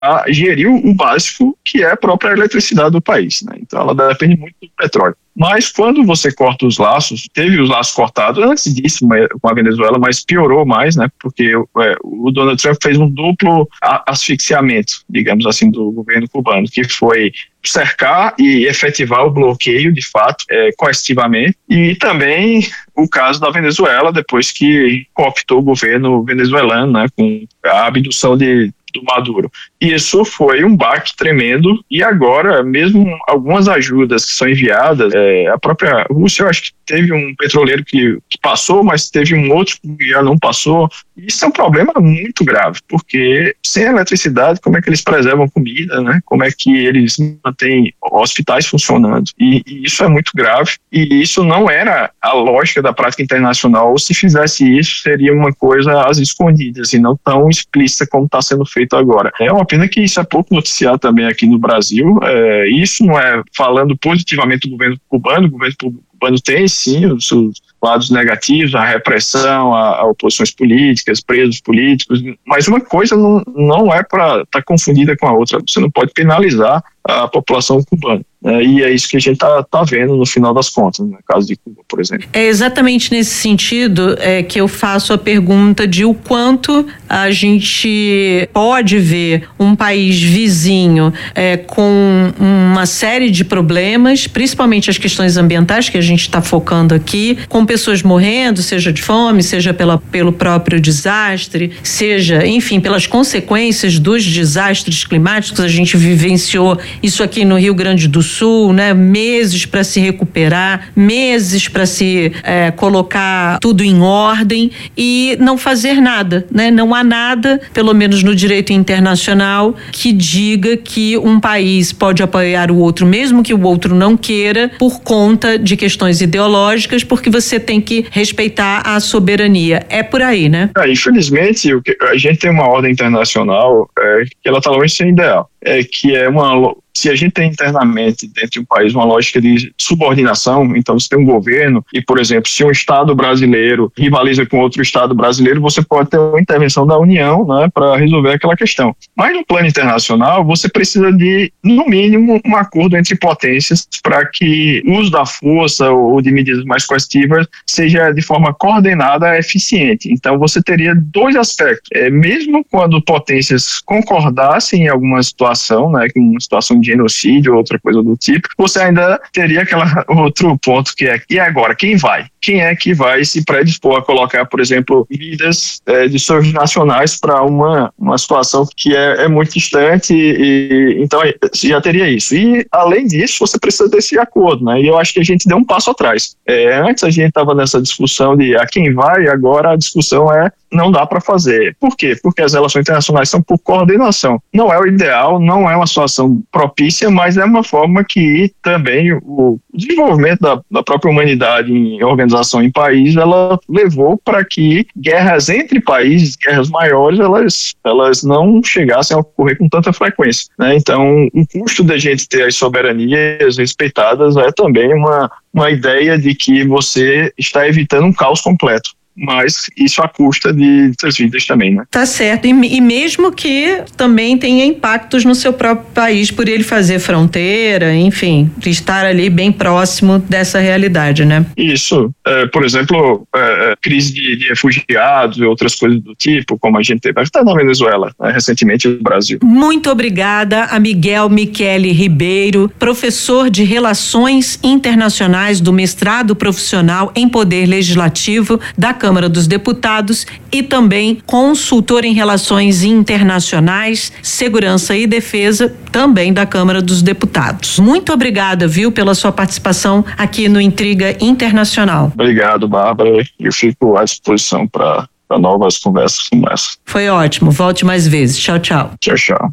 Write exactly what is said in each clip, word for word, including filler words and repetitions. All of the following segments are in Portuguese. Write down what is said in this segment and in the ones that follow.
gerir o básico, que é a própria eletricidade do país, né? Então ela depende muito do petróleo. Mas quando você corta os laços, teve os laços cortados antes disso com a Venezuela, mas piorou mais, né? Porque é, o Donald Trump fez um duplo asfixiamento, digamos assim, do governo cubano, que foi cercar e efetivar o bloqueio, de fato, é, coercitivamente, e também o caso da Venezuela, depois que cooptou o governo venezuelano, né, com a abdução de do Maduro. Isso foi um baque tremendo, e agora, mesmo algumas ajudas que são enviadas, é, a própria Rússia, eu acho que teve um petroleiro que, que passou, mas teve um outro que já não passou. Isso é um problema muito grave, porque sem eletricidade, como é que eles preservam comida, né? Como é que eles mantêm hospitais funcionando? E, e isso é muito grave, e isso não era a lógica da prática internacional. Se fizesse isso, seria uma coisa às escondidas, e não tão explícita como está sendo feito agora. É uma pena que isso é pouco noticiado também aqui no Brasil. É, isso não é falando positivamente do governo cubano. O governo cubano tem, sim, os seus lados negativos, a repressão, a, a oposições políticas, presos políticos, mas uma coisa não, não é para estar tá confundida com a outra. Você não pode penalizar a população cubana, né? E é isso que a gente está tá vendo no final das contas, no caso de Cuba, por exemplo. É exatamente nesse sentido é, que eu faço a pergunta de o quanto a gente pode ver um país vizinho é, com uma série de problemas, principalmente as questões ambientais que a gente está focando aqui, com pessoas morrendo, seja de fome, seja pela, pelo próprio desastre, seja, enfim, pelas consequências dos desastres climáticos. A gente vivenciou isso aqui no Rio Grande do Sul, né? Meses para se recuperar, meses para se é, colocar tudo em ordem e não fazer nada, né? Não há nada, pelo menos no direito internacional, que diga que um país pode apoiar o outro, mesmo que o outro não queira, por conta de questões ideológicas, porque você tem que respeitar a soberania. É por aí, né? É, infelizmente, o que, a gente tem uma ordem internacional é, que ela está longe de ser ideal. É que é uma... Se a gente tem internamente dentro de um país uma lógica de subordinação, então você tem um governo e, por exemplo, se um Estado brasileiro rivaliza com outro Estado brasileiro, você pode ter uma intervenção da União, né, para resolver aquela questão. Mas no plano internacional, você precisa de, no mínimo, um acordo entre potências para que o uso da força ou de medidas mais coercitivas seja de forma coordenada e eficiente. Então você teria dois aspectos. É, mesmo quando potências concordassem em alguma situação, né, uma situação de genocídio ou outra coisa do tipo, você ainda teria aquele outro ponto que é, e agora, quem vai? Quem é que vai se predispor a colocar, por exemplo, vidas é, de seus nacionais para uma, uma situação que é, é muito distante, e, e então já teria isso. E, além disso, você precisa desse acordo, né? E eu acho que a gente deu um passo atrás. É, antes a gente estava nessa discussão de a quem vai, agora a discussão é não dá para fazer. Por quê? Porque as relações internacionais são por coordenação. Não é o ideal, não é uma situação propícia, mas é uma forma que também o desenvolvimento da, da própria humanidade em organização em país, ela levou para que guerras entre países, guerras maiores, elas, elas não chegassem a ocorrer com tanta frequência, né? Então, o custo da gente ter as soberanias respeitadas é também uma, uma ideia de que você está evitando um caos completo. Mas isso à custa de outras vidas também, né? Tá certo, e, e mesmo que também tenha impactos no seu próprio país por ele fazer fronteira, enfim, estar ali bem próximo dessa realidade, né? Isso, é, por exemplo, é, crise de, de refugiados e outras coisas do tipo, como a gente teve até na Venezuela, né, recentemente no Brasil. Muito obrigada a Miguel Michele Ribeiro, professor de Relações Internacionais do mestrado profissional em Poder Legislativo da Câmara dos Deputados e também consultor em Relações Internacionais, Segurança e Defesa, também da Câmara dos Deputados. Muito obrigada, viu, pela sua participação aqui no Intriga Internacional. Obrigado, Bárbara. Eu fico à disposição para novas conversas como essa. Foi ótimo. Volte mais vezes. Tchau, tchau. Tchau, tchau.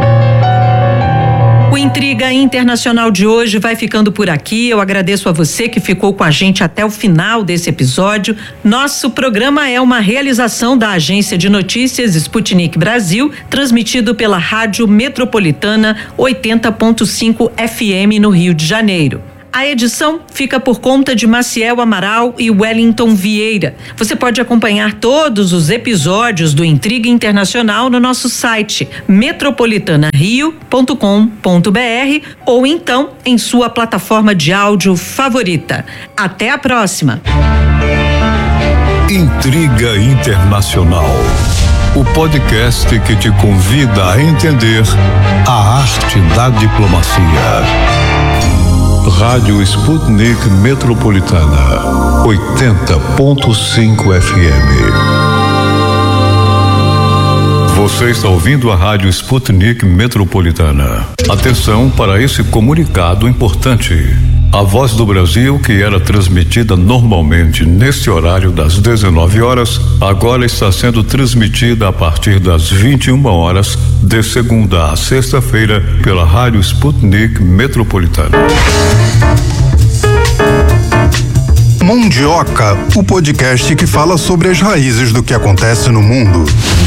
O Intriga Internacional de hoje vai ficando por aqui. Eu agradeço a você que ficou com a gente até o final desse episódio. Nosso programa é uma realização da Agência de Notícias Sputnik Brasil, transmitido pela Rádio Metropolitana oitenta ponto cinco F M no Rio de Janeiro. A edição fica por conta de Maciel Amaral e Wellington Vieira. Você pode acompanhar todos os episódios do Intriga Internacional no nosso site metropolitana rio ponto com ponto br ou então em sua plataforma de áudio favorita. Até a próxima. Intriga Internacional, o podcast que te convida a entender a arte da diplomacia. Rádio Sputnik Metropolitana, oitenta ponto cinco F M. Você está ouvindo a Rádio Sputnik Metropolitana. Atenção para esse comunicado importante. A Voz do Brasil, que era transmitida normalmente neste horário das dezenove horas, agora está sendo transmitida a partir das vinte e uma horas, de segunda a sexta-feira, pela Rádio Sputnik Metropolitana. Mundioca, o podcast que fala sobre as raízes do que acontece no mundo.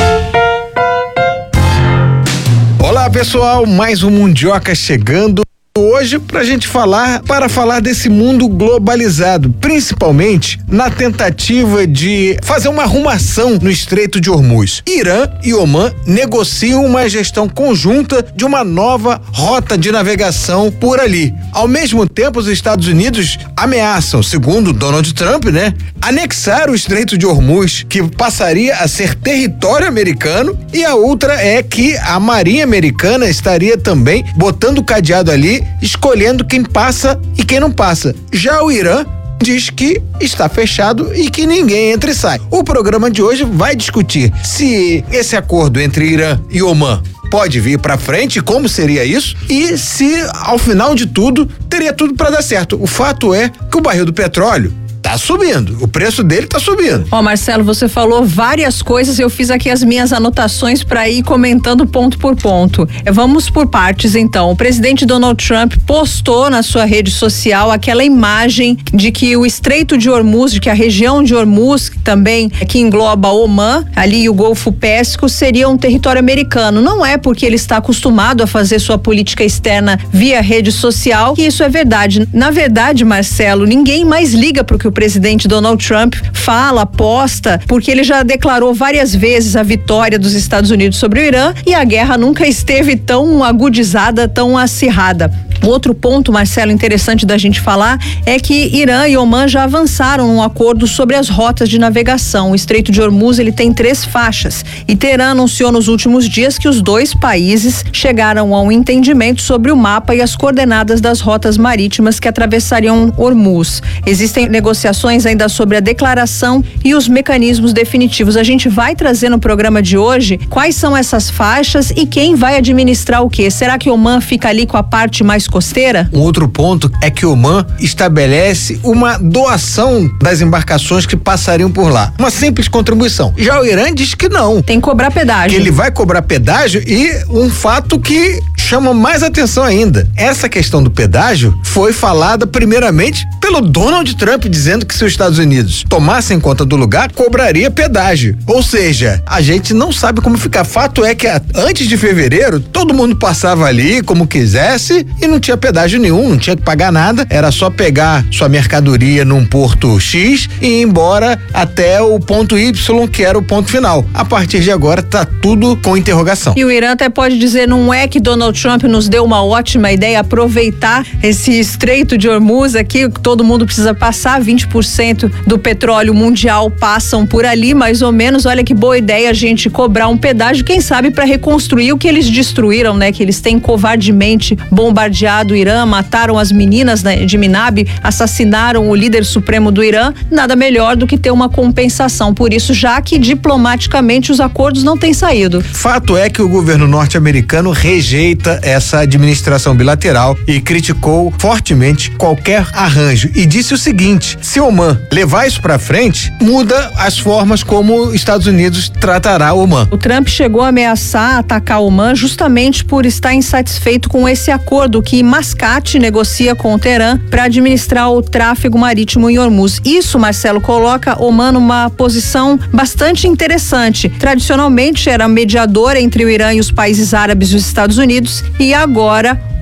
Olá, pessoal, mais um Mundioca chegando hoje pra gente falar, para falar desse mundo globalizado, principalmente na tentativa de fazer uma arrumação no Estreito de Hormuz. Irã e Omã negociam uma gestão conjunta de uma nova rota de navegação por ali. Ao mesmo tempo, os Estados Unidos ameaçam, segundo Donald Trump, né, anexar o Estreito de Hormuz, que passaria a ser território americano, e a outra é que a Marinha Americana estaria também botando o cadeado ali, escolhendo quem passa e quem não passa. Já o Irã diz que está fechado e que ninguém entra e sai. O programa de hoje vai discutir se esse acordo entre Irã e Omã pode vir para frente, como seria isso, e se ao final de tudo teria tudo para dar certo. O fato é que o barril do petróleo tá subindo, o preço dele tá subindo. Ó, Marcelo, você falou várias coisas, eu fiz aqui as minhas anotações para ir comentando ponto por ponto. Vamos por partes, então. O presidente Donald Trump postou na sua rede social aquela imagem de que o Estreito de Hormuz, de que a região de Hormuz, também que engloba Omã, ali o Golfo Pérsico, seria um território americano. Não é porque ele está acostumado a fazer sua política externa via rede social que isso é verdade. Na verdade, Marcelo, ninguém mais liga pro que o presidente Donald Trump fala, posta, porque ele já declarou várias vezes a vitória dos Estados Unidos sobre o Irã e a guerra nunca esteve tão agudizada, tão acirrada. Outro ponto, Marcelo, interessante da gente falar é que Irã e Omã já avançaram num acordo sobre as rotas de navegação. O Estreito de Hormuz, ele tem três faixas e Teherã anunciou nos últimos dias que os dois países chegaram a um entendimento sobre o mapa e as coordenadas das rotas marítimas que atravessariam Hormuz. Existem negociações ainda sobre a declaração e os mecanismos definitivos. A gente vai trazer no programa de hoje quais são essas faixas e quem vai administrar o quê? Será que Omã fica ali com a parte mais costeira? Um outro ponto é que Omã estabelece uma doação das embarcações que passariam por lá. Uma simples contribuição. Já o Irã diz que não. Tem que cobrar pedágio. Que ele vai cobrar pedágio e um fato que chama mais atenção ainda. Essa questão do pedágio foi falada primeiramente pelo Donald Trump, dizendo que se os Estados Unidos tomassem conta do lugar, cobraria pedágio. Ou seja, a gente não sabe como ficar. Fato é que antes de fevereiro, todo mundo passava ali como quisesse e não tinha pedágio nenhum, não tinha que pagar nada, era só pegar sua mercadoria num porto X e ir embora até o ponto Y, que era o ponto final. A partir de agora tá tudo com interrogação. E o Irã até pode dizer, não é que Donald Trump nos deu uma ótima ideia aproveitar esse Estreito de Hormuz aqui, que todo mundo precisa passar, vinte por cento do petróleo mundial passam por ali, mais ou menos. Olha que boa ideia a gente cobrar um pedágio, quem sabe para reconstruir o que eles destruíram, né? Que eles têm covardemente bombardeado o Irã, mataram as meninas, né, de Minab, assassinaram o líder supremo do Irã. Nada melhor do que ter uma compensação por isso, já que diplomaticamente os acordos não têm saído. Fato é que o governo norte-americano rejeita essa administração bilateral e criticou fortemente qualquer arranjo e disse o seguinte: se Omã levar isso pra frente, muda as formas como Estados Unidos tratará Omã. O Trump chegou a ameaçar atacar Omã justamente por estar insatisfeito com esse acordo que Mascate negocia com o Teherã para administrar o tráfego marítimo em Hormuz. Isso, Marcelo, coloca Omã numa posição bastante interessante. Tradicionalmente era mediador entre o Irã e os países árabes e os Estados Unidos, e agora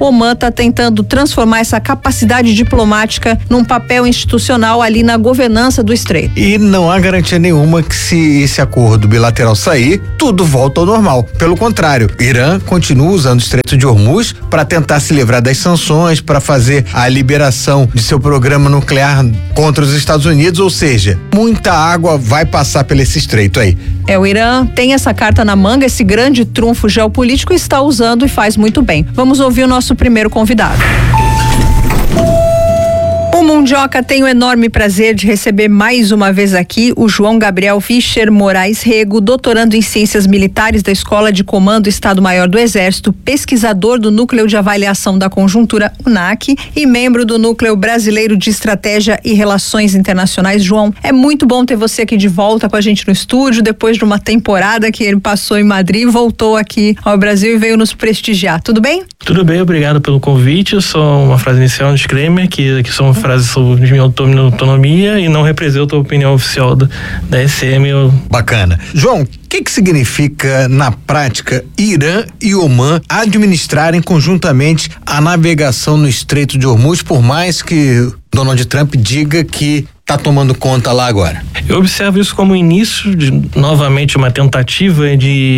o Oman está tentando transformar essa capacidade diplomática num papel institucional ali na governança do estreito. E não há garantia nenhuma que, se esse acordo bilateral sair, tudo volta ao normal. Pelo contrário, o Irã continua usando o Estreito de Hormuz para tentar se livrar das sanções, para fazer a liberação de seu programa nuclear contra os Estados Unidos, ou seja, muita água vai passar por esse estreito aí. É, o Irã tem essa carta na manga, esse grande trunfo geopolítico, está usando e faz muito bem. Vamos ouvir o nosso primeiro convidado. O Mundioca tem o enorme prazer de receber mais uma vez aqui o João Gabriel Fischer Moraes Rego, doutorando em Ciências Militares da Escola de Comando Estado-Maior do Exército, pesquisador do Núcleo de Avaliação da Conjuntura, U N A C, e membro do Núcleo Brasileiro de Estratégia e Relações Internacionais. João, é muito bom ter você aqui de volta com a gente no estúdio, depois de uma temporada que ele passou em Madrid, voltou aqui ao Brasil e veio nos prestigiar. Tudo bem? Tudo bem, obrigado pelo convite. Só uma frase inicial no disclaimer, que, que são uma frase sobre minha autonomia e não representa a opinião oficial da, da S M. Eu... Bacana. João, o que que significa na prática Irã e Omã administrarem conjuntamente a navegação no Estreito de Hormuz, por mais que Donald Trump diga que está tomando conta lá agora? Eu observo isso como início de, novamente, uma tentativa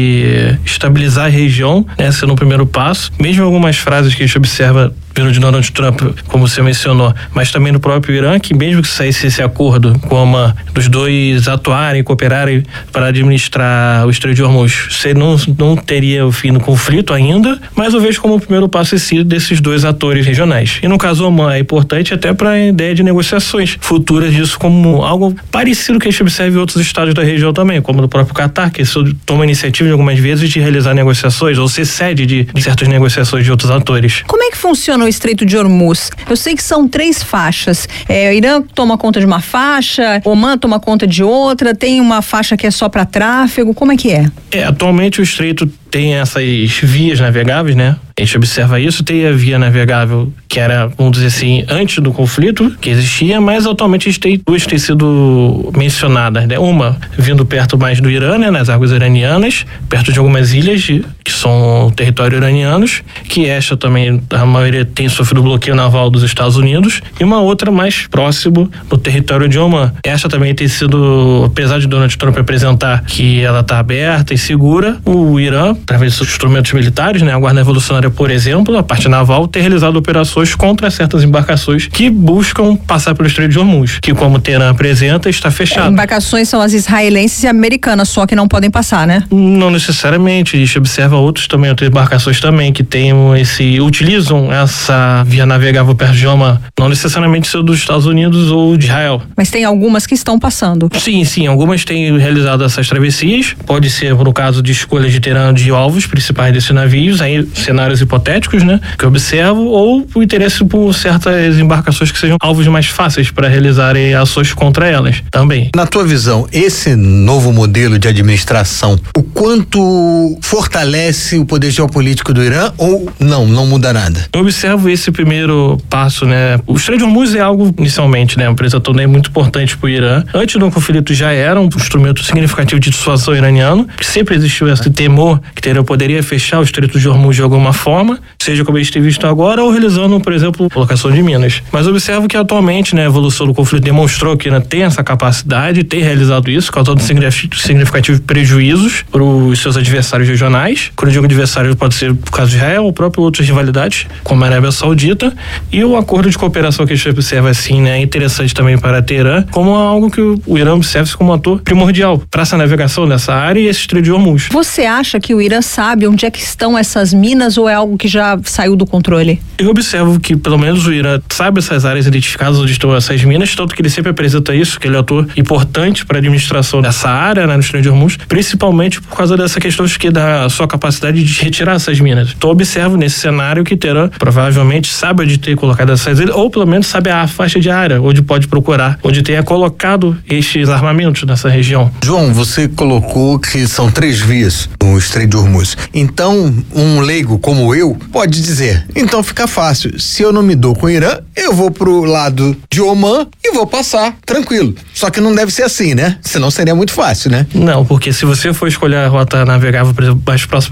de estabilizar a região, né, sendo o primeiro passo. Mesmo algumas frases que a gente observa pelo de Donald Trump, como você mencionou, mas também no próprio Irã, que mesmo que saísse esse acordo com uma dos dois atuarem, cooperarem para administrar o Estreito de Hormuz, você não, não teria o fim do conflito ainda, mas eu vejo como o primeiro passo esse desses dois atores regionais. E no caso Oman é importante até para a ideia de negociações futuras disso, como algo parecido que a gente observa em outros estados da região também, como no próprio Catar, que toma iniciativa algumas vezes de realizar negociações ou ser sede de, de certas negociações de outros atores. Como é que funciona o Estreito de Hormuz? Eu sei que são três faixas. É, o Irã toma conta de uma faixa, Oman toma conta de outra, tem uma faixa que é só para tráfego. Como é que é? É, atualmente o estreito tem essas vias navegáveis, né? A gente observa isso, tem a via navegável que era, vamos dizer assim, antes do conflito, que existia, mas atualmente a gente tem duas que têm sido mencionadas, né? Uma vindo perto mais do Irã, né? Nas águas iranianas, perto de algumas ilhas de, que são território iranianos, que esta também, a maioria tem sofrido bloqueio naval dos Estados Unidos, e uma outra mais próximo no território de Oman. Esta também tem sido, apesar de Donald Trump apresentar que ela está aberta e segura, o Irã, através dos instrumentos militares, né? A Guarda Revolucionária, por exemplo, a parte naval, tem realizado operações contra certas embarcações que buscam passar pelo Estreito de Hormuz, que, como o Teherã apresenta, está fechado. É, embarcações são as israelenses e americanas, só que não podem passar, né? Não necessariamente, a gente observa outros também, outras embarcações também que tenham esse, utilizam essa via navegável perto de Oman, não necessariamente ser dos Estados Unidos ou de Israel. Mas tem algumas que estão passando. Sim, sim, algumas têm realizado essas travessias, pode ser no caso de escolha de Teherã de alvos principais desses navios, aí cenários hipotéticos, né, que eu observo, ou o interesse por certas embarcações que sejam alvos mais fáceis para realizarem ações contra elas também. Na tua visão, esse novo modelo de administração, o quanto fortalece o poder geopolítico do Irã ou não, não muda nada? Eu observo esse primeiro passo, né, o Estreito de Hormuz é algo, inicialmente, né, uma empresa toda muito importante para o Irã. Antes do conflito já era um instrumento significativo de dissuasão iraniano, que sempre existiu esse temor que Teherã poderia fechar o Estreito de Hormuz de alguma forma, seja como a gente tem visto agora, ou realizando, por exemplo, colocação de minas. Mas observo que atualmente, né, a evolução do conflito demonstrou que Irã tem essa capacidade, tem realizado isso, causando significativos prejuízos para os seus adversários regionais. Quando eu digo adversário, pode ser por causa de Israel ou próprio outras rivalidades, como a Arábia Saudita, e o acordo de cooperação que a gente observa assim, né, é interessante também para Teherã, como algo que o Irã observa como um ator primordial para essa navegação nessa área e esse Estreito de Hormuz. Você acha que o Irã sabe onde é que estão essas minas ou é algo que já saiu do controle? Eu observo que pelo menos o Irã sabe essas áreas identificadas onde estão essas minas, tanto que ele sempre apresenta isso, que ele é um ator importante para a administração dessa área, né, no Estreito de Hormuz, principalmente por causa dessa questão de que da sua capacidade de retirar essas minas. Então observo nesse cenário que Teherã provavelmente sabe onde ter colocado essas ilhas, ou pelo menos sabe a faixa de área onde pode procurar, onde tenha colocado estes armamentos nessa região. João, você colocou que são três vias no Estreito de Hormuz. Então, um leigo como eu pode dizer, então fica fácil, se eu não me dou com o Irã, eu vou pro lado de Oman e vou passar, tranquilo. Só que não deve ser assim, né? Senão seria muito fácil, né? Não, porque se você for escolher a rota navegável, por exemplo, mais próxima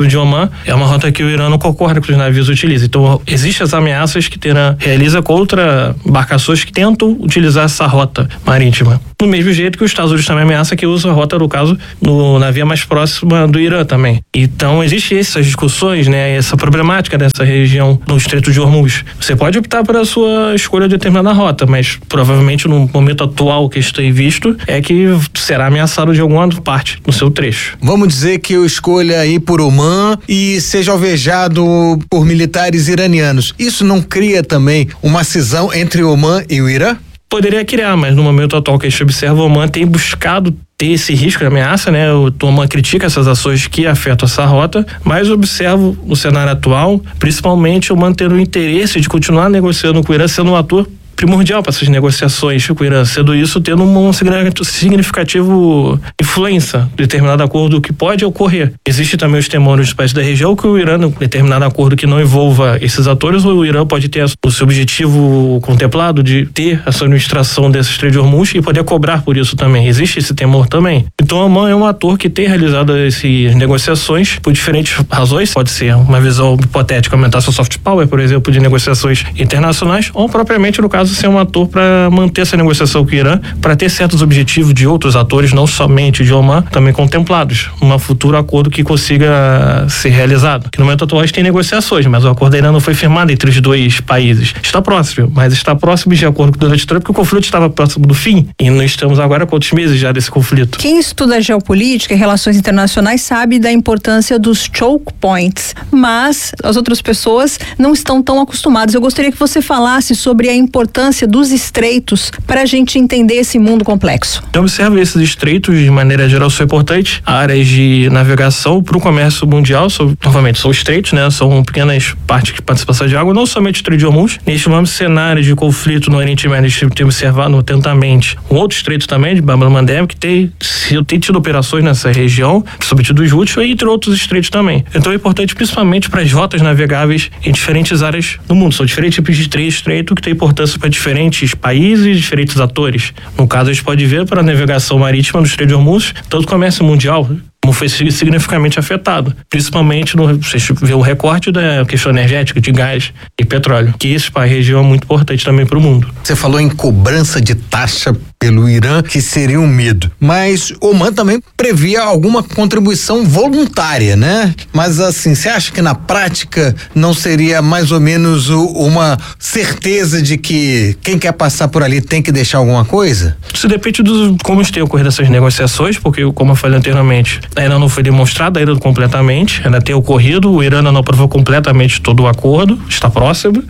próximo de Omã, é uma rota que o Irã não concorda que os navios utilizem. Então, existem as ameaças que Teherã realiza contra embarcações que tentam utilizar essa rota marítima. Do mesmo jeito que os Estados Unidos também ameaça que usa a rota, no caso, no navio mais próxima do Irã também. Então, existem essas discussões, né, essa problemática dessa região no Estreito de Hormuz. Você pode optar por a sua escolha de determinada rota, mas provavelmente no momento atual que está visto é que será ameaçado de alguma parte no seu trecho. Vamos dizer que eu escolha ir por Omã e seja alvejado por militares iranianos. Isso não cria também uma cisão entre Omã e o Irã? Poderia criar, mas no momento atual que a gente observa, o Omã tem buscado ter esse risco de ameaça, né? O Omã critica essas ações que afetam essa rota, mas observo no cenário atual, principalmente o Omã tendo o interesse de continuar negociando com o Irã, sendo um ator primordial para essas negociações com o Irã, sendo isso tendo um significativo influência em determinado acordo que pode ocorrer. Existe também os temores dos países da região que o Irã, em determinado acordo que não envolva esses atores, o Irã pode ter o seu objetivo contemplado de ter essa administração desses Estreito de Hormuz e poder cobrar por isso também. Existe esse temor também. Então, o Omã é um ator que tem realizado essas negociações por diferentes razões. Pode ser uma visão hipotética, aumentar seu soft power, por exemplo, de negociações internacionais, ou propriamente, no caso, ser um ator para manter essa negociação com o Irã, para ter certos objetivos de outros atores, não somente de Omã, também contemplados. Um futuro acordo que consiga ser realizado. Que no momento atual a gente tem negociações, mas o acordo ainda não foi firmado entre os dois países. Está próximo, mas está próximo de acordo com o Donald Trump, porque o conflito estava próximo do fim, e nós estamos agora com outros meses já desse conflito. Quem estuda geopolítica e relações internacionais sabe da importância dos choke points, mas as outras pessoas não estão tão acostumadas. Eu gostaria que você falasse sobre a importância dos estreitos para a gente entender esse mundo complexo. Eu observo esses estreitos, de maneira geral, são importantes. Áreas de navegação para o comércio mundial, são, novamente, são estreitos, né? São pequenas partes de participação de água, não somente o Estreito de Hormuz. Neste momento, cenário de conflito no Oriente Médio, a gente tem observado atentamente um outro estreito também, de Bab el-Mandeb, que tem, tem tido operações nessa região, sobretudo os Houthis, entre outros estreitos também. Então é importante principalmente para as rotas navegáveis em diferentes áreas do mundo. São diferentes tipos de estreito que tem importância para diferentes países, diferentes atores. No caso, a gente pode ver para a navegação marítima no Estreito de Hormuz, todo o comércio mundial como foi significativamente afetado, principalmente no, você vê o recorte da questão energética, de gás e petróleo, que isso para a região é muito importante também para o mundo. Você falou em cobrança de taxa pelo Irã, que seria um medo, mas Omã também previa alguma contribuição voluntária, né? Mas assim, você acha que na prática não seria mais ou menos o, uma certeza de que quem quer passar por ali tem que deixar alguma coisa? Isso depende de como tem ocorrido essas negociações, porque como eu falei anteriormente, ainda não foi demonstrado ainda completamente, ainda tem ocorrido, o Irã não aprovou completamente todo o acordo, está próximo,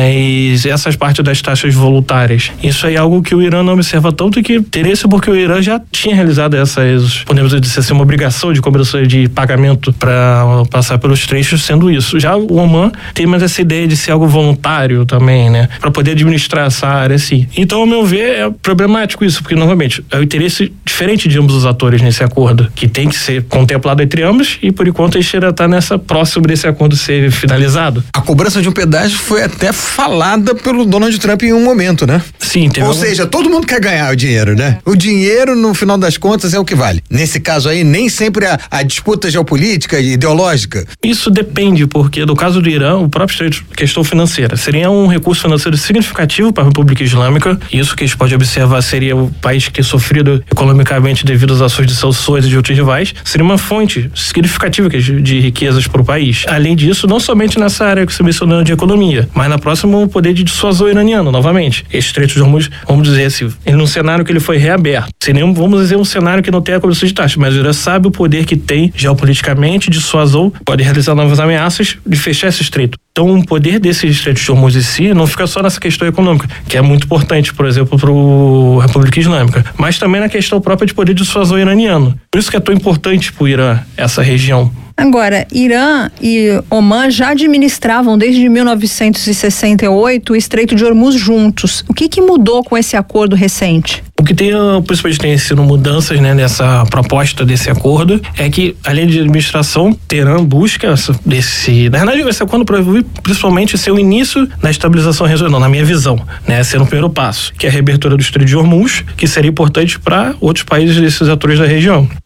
mas essas partes das taxas voluntárias, isso é algo que o Irã não observa tanto e que interessa porque o Irã já tinha realizado essas, podemos dizer assim, uma obrigação de cobrança de pagamento para passar pelos trechos, sendo isso. Já o Omã tem mais essa ideia de ser algo voluntário também, né, para poder administrar essa área assim. Então, ao meu ver, é problemático isso, porque novamente, é o interesse diferente de ambos os atores nesse acordo, que tem que ser contemplado entre ambos e por enquanto a gente ainda está nessa próximo desse acordo ser finalizado. A cobrança de um pedágio foi até falada pelo Donald Trump em um momento, né? Sim. Ou algum... seja, todo mundo quer ganhar o dinheiro, né? O dinheiro, no final das contas, é o que vale. Nesse caso aí, nem sempre a, a disputa geopolítica e ideológica. Isso depende, porque no caso do Irã, o próprio estreito, questão financeira, seria um recurso financeiro significativo para a República Islâmica. Isso que a gente pode observar seria o país que tem sofrido economicamente devido às ações de sanções e de outros rivais. Seria uma fonte significativa de riquezas para o país. Além disso, não somente nessa área que você mencionou de economia, mas na próxima o poder de dissuasão iraniano, novamente. Esse Estreito de Hormuz, vamos dizer assim, ele num cenário que ele foi reaberto. Seria, vamos dizer, um cenário que não tem a cobrança de taxa, mas o Irã sabe o poder que tem geopoliticamente, dissuasão, pode realizar novas ameaças de fechar esse estreito. Então, o poder desse Estreito de Hormuz em si não fica só nessa questão econômica, que é muito importante, por exemplo, para a República Islâmica, mas também na questão própria de poder de dissuasão iraniano. Por isso que é tão importante para o Irã essa região. Agora, Irã e Omã já administravam desde mil novecentos e sessenta e oito o Estreito de Hormuz juntos. O que que mudou com esse acordo recente? O que tem, principalmente tem sido mudanças, né, nessa proposta desse acordo, é que, além de administração, Teherã busca desse, na verdade, esse acordo principalmente ser o início da estabilização regional, na minha visão, né, ser o primeiro passo, que é a reabertura do Estreito de Hormuz, que seria importante para outros países desses atores da região.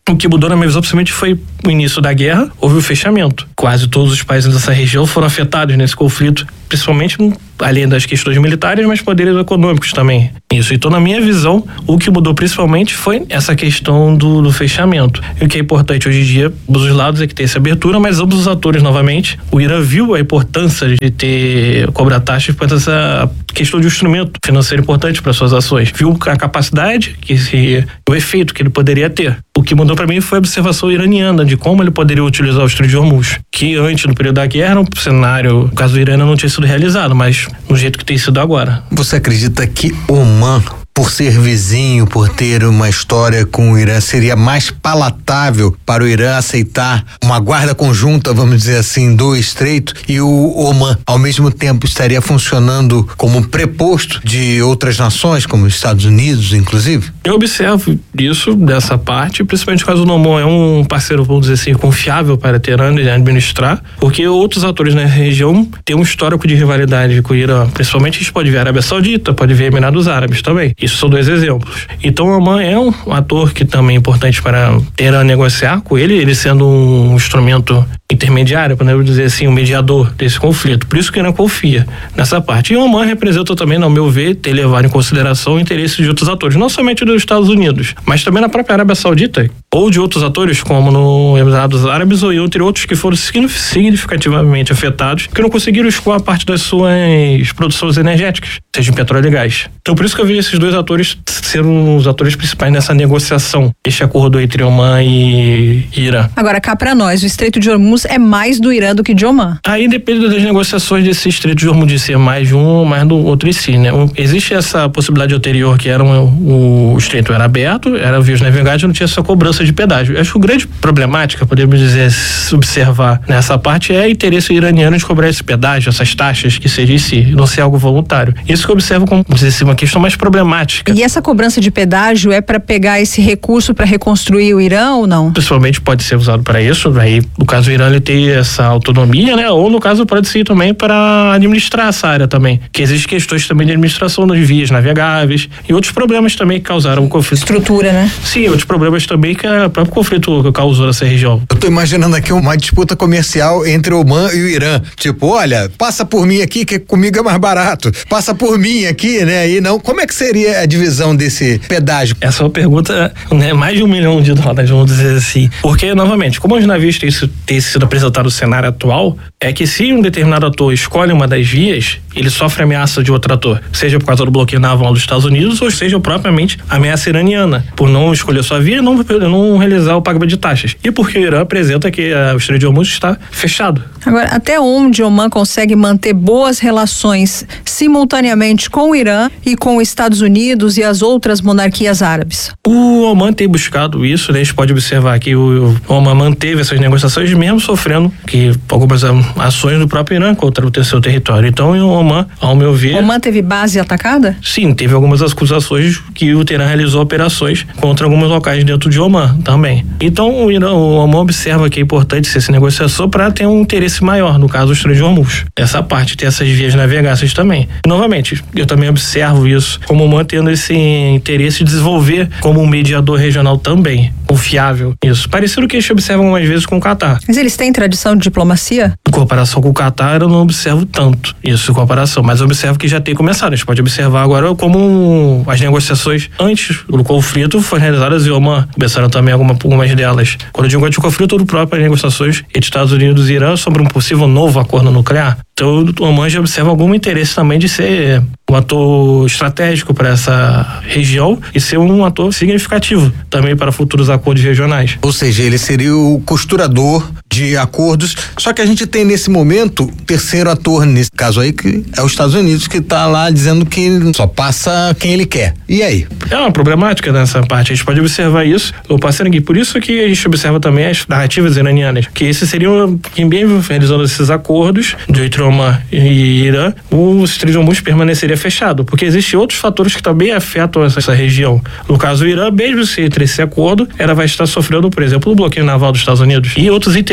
O que mudou, na minha visão, principalmente foi o início da guerra, houve o fechamento. Quase todos os países dessa região foram afetados nesse conflito, principalmente além das questões militares, mas poderes econômicos também. Isso. Então, na minha visão, o que mudou principalmente foi essa questão do, do fechamento. E o que é importante hoje em dia, dos dois lados, é que tem essa abertura, mas ambos os atores, novamente, o Irã viu a importância de ter, cobrar taxas por essa questão de um instrumento financeiro importante para suas ações. Viu a capacidade, que se, o efeito que ele poderia ter. O que mudou para mim foi a observação iraniana de como ele poderia utilizar o Estreito de Hormuz, que antes, no período da guerra, o cenário, no caso do Irã, não tinha sido realizado, mas no jeito que tem sido agora. Você acredita que Omã, por ser vizinho, por ter uma história com o Irã, seria mais palatável para o Irã aceitar uma guarda conjunta, vamos dizer assim, do Estreito, e o Omã, ao mesmo tempo, estaria funcionando como preposto de outras nações, como os Estados Unidos, inclusive? Eu observo isso dessa parte, principalmente caso o Omã é um parceiro, vamos dizer assim, confiável para Teherã e administrar, porque outros atores na região têm um histórico de rivalidade com o Irã, principalmente a gente pode ver a Arábia Saudita, pode ver Emirados Árabes também. Isso são dois exemplos. Então o Omã é um ator que também é importante para Teherã negociar com ele, ele sendo um instrumento intermediário, podemos dizer assim, um mediador desse conflito. Por isso que o Irã confia nessa parte. E o Omã representa também, no meu ver, ter levado em consideração o interesse de outros atores, não somente dos Estados Unidos, mas também na própria Arábia Saudita, ou de outros atores, como no Emirados Árabes, ou entre outros que foram significativamente afetados, que não conseguiram escoar parte das suas produções energéticas, seja em petróleo e gás. Então por isso que eu vejo esses dois atores serem os atores principais nessa negociação, este acordo entre Omã e Irã. Agora, cá pra nós, o Estreito de Hormuz é mais do Irã do que de Omã. Aí depende das negociações desse Estreito de Hormuz, de ser mais de um ou mais do outro em si, né? Um, existe essa possibilidade anterior que era um, o, o Estreito era aberto, era vias navegáveis, não tinha essa cobrança de pedágio. Eu acho que a grande problemática, podemos dizer, observar nessa parte é o interesse iraniano de cobrar esse pedágio, essas taxas que seja em si, não ser algo voluntário. Isso que eu observo como, dizer assim, uma questão mais problemática. E essa cobrança de pedágio é para pegar esse recurso para reconstruir o Irã ou não? Principalmente pode ser usado para isso, aí no caso do Irã ele tem essa autonomia, né? Ou no caso pode ser também para administrar essa área também, que existem questões também de administração das vias navegáveis e outros problemas também que causaram o conflito. Estrutura, né? Sim, outros problemas também que o próprio conflito causou nessa região. Eu tô imaginando aqui uma disputa comercial entre o Omã e o Irã, tipo, olha, passa por mim aqui que comigo é mais barato, passa por mim aqui, né? E não, como é que seria a divisão desse pedágio? Essa é uma pergunta, né, mais de um milhão de dólares, vamos dizer assim. Porque, novamente, como os navios têm, têm sido apresentados no cenário atual, é que se um determinado ator escolhe uma das vias, ele sofre ameaça de outro ator, seja por causa do bloqueio naval dos Estados Unidos, ou seja, propriamente ameaça iraniana, por não escolher sua via e não, não realizar o pagamento de taxas. E porque o Irã apresenta que a, o Estreito de Hormuz está fechado. Agora, até onde Omã consegue manter boas relações simultaneamente com o Irã e com os Estados Unidos e as outras monarquias árabes? O Omã tem buscado isso, né? A gente pode observar que o, o Omã manteve essas negociações mesmo sofrendo que algumas ações do próprio Irã contra o seu território. Então, o Omã, ao meu ver... Omã teve base atacada? Sim, teve algumas acusações que o Teherã realizou operações contra alguns locais dentro de Omã também. Então, o, Irã, o Omã observa que é importante ser essa negociação para ter um interesse maior, no caso do Estreito de Hormuz. Essa parte, ter essas vias navegáveis também. E, novamente, eu também observo isso como Omã tendo esse interesse de desenvolver como um mediador regional também, confiável. Isso. Parecido que a gente observa algumas vezes com o Catar. Mas eles têm tradição de diplomacia? Em comparação com o Catar, eu não observo tanto isso em comparação, mas eu observo que já tem começado. A gente pode observar agora como as negociações antes do conflito foram realizadas em Omã. Começaram também alguma, algumas delas. Quando eu digo antes do conflito, todo próprio negociações entre Estados Unidos e Irã sobre um possível novo acordo nuclear. Então, o Omã já observa algum interesse também de ser um ator estratégico para essa região e ser um ator significativo também para futuros acordos regionais. Ou seja, ele seria o costurador de acordos, só que a gente tem nesse momento terceiro ator, nesse caso aí, que é os Estados Unidos, que está lá dizendo que só passa quem ele quer. E aí? É uma problemática nessa parte, a gente pode observar isso, o parceiro aqui, por isso que a gente observa também as narrativas iranianas, que esse seria quem bem realizando esses acordos de entre Omã e Irã, o Estreito de Hormuz permaneceria fechado, porque existem outros fatores que também afetam essa, essa região. No caso do Irã, mesmo se entre esse acordo, ela vai estar sofrendo, por exemplo, o bloqueio naval dos Estados Unidos e outros interesses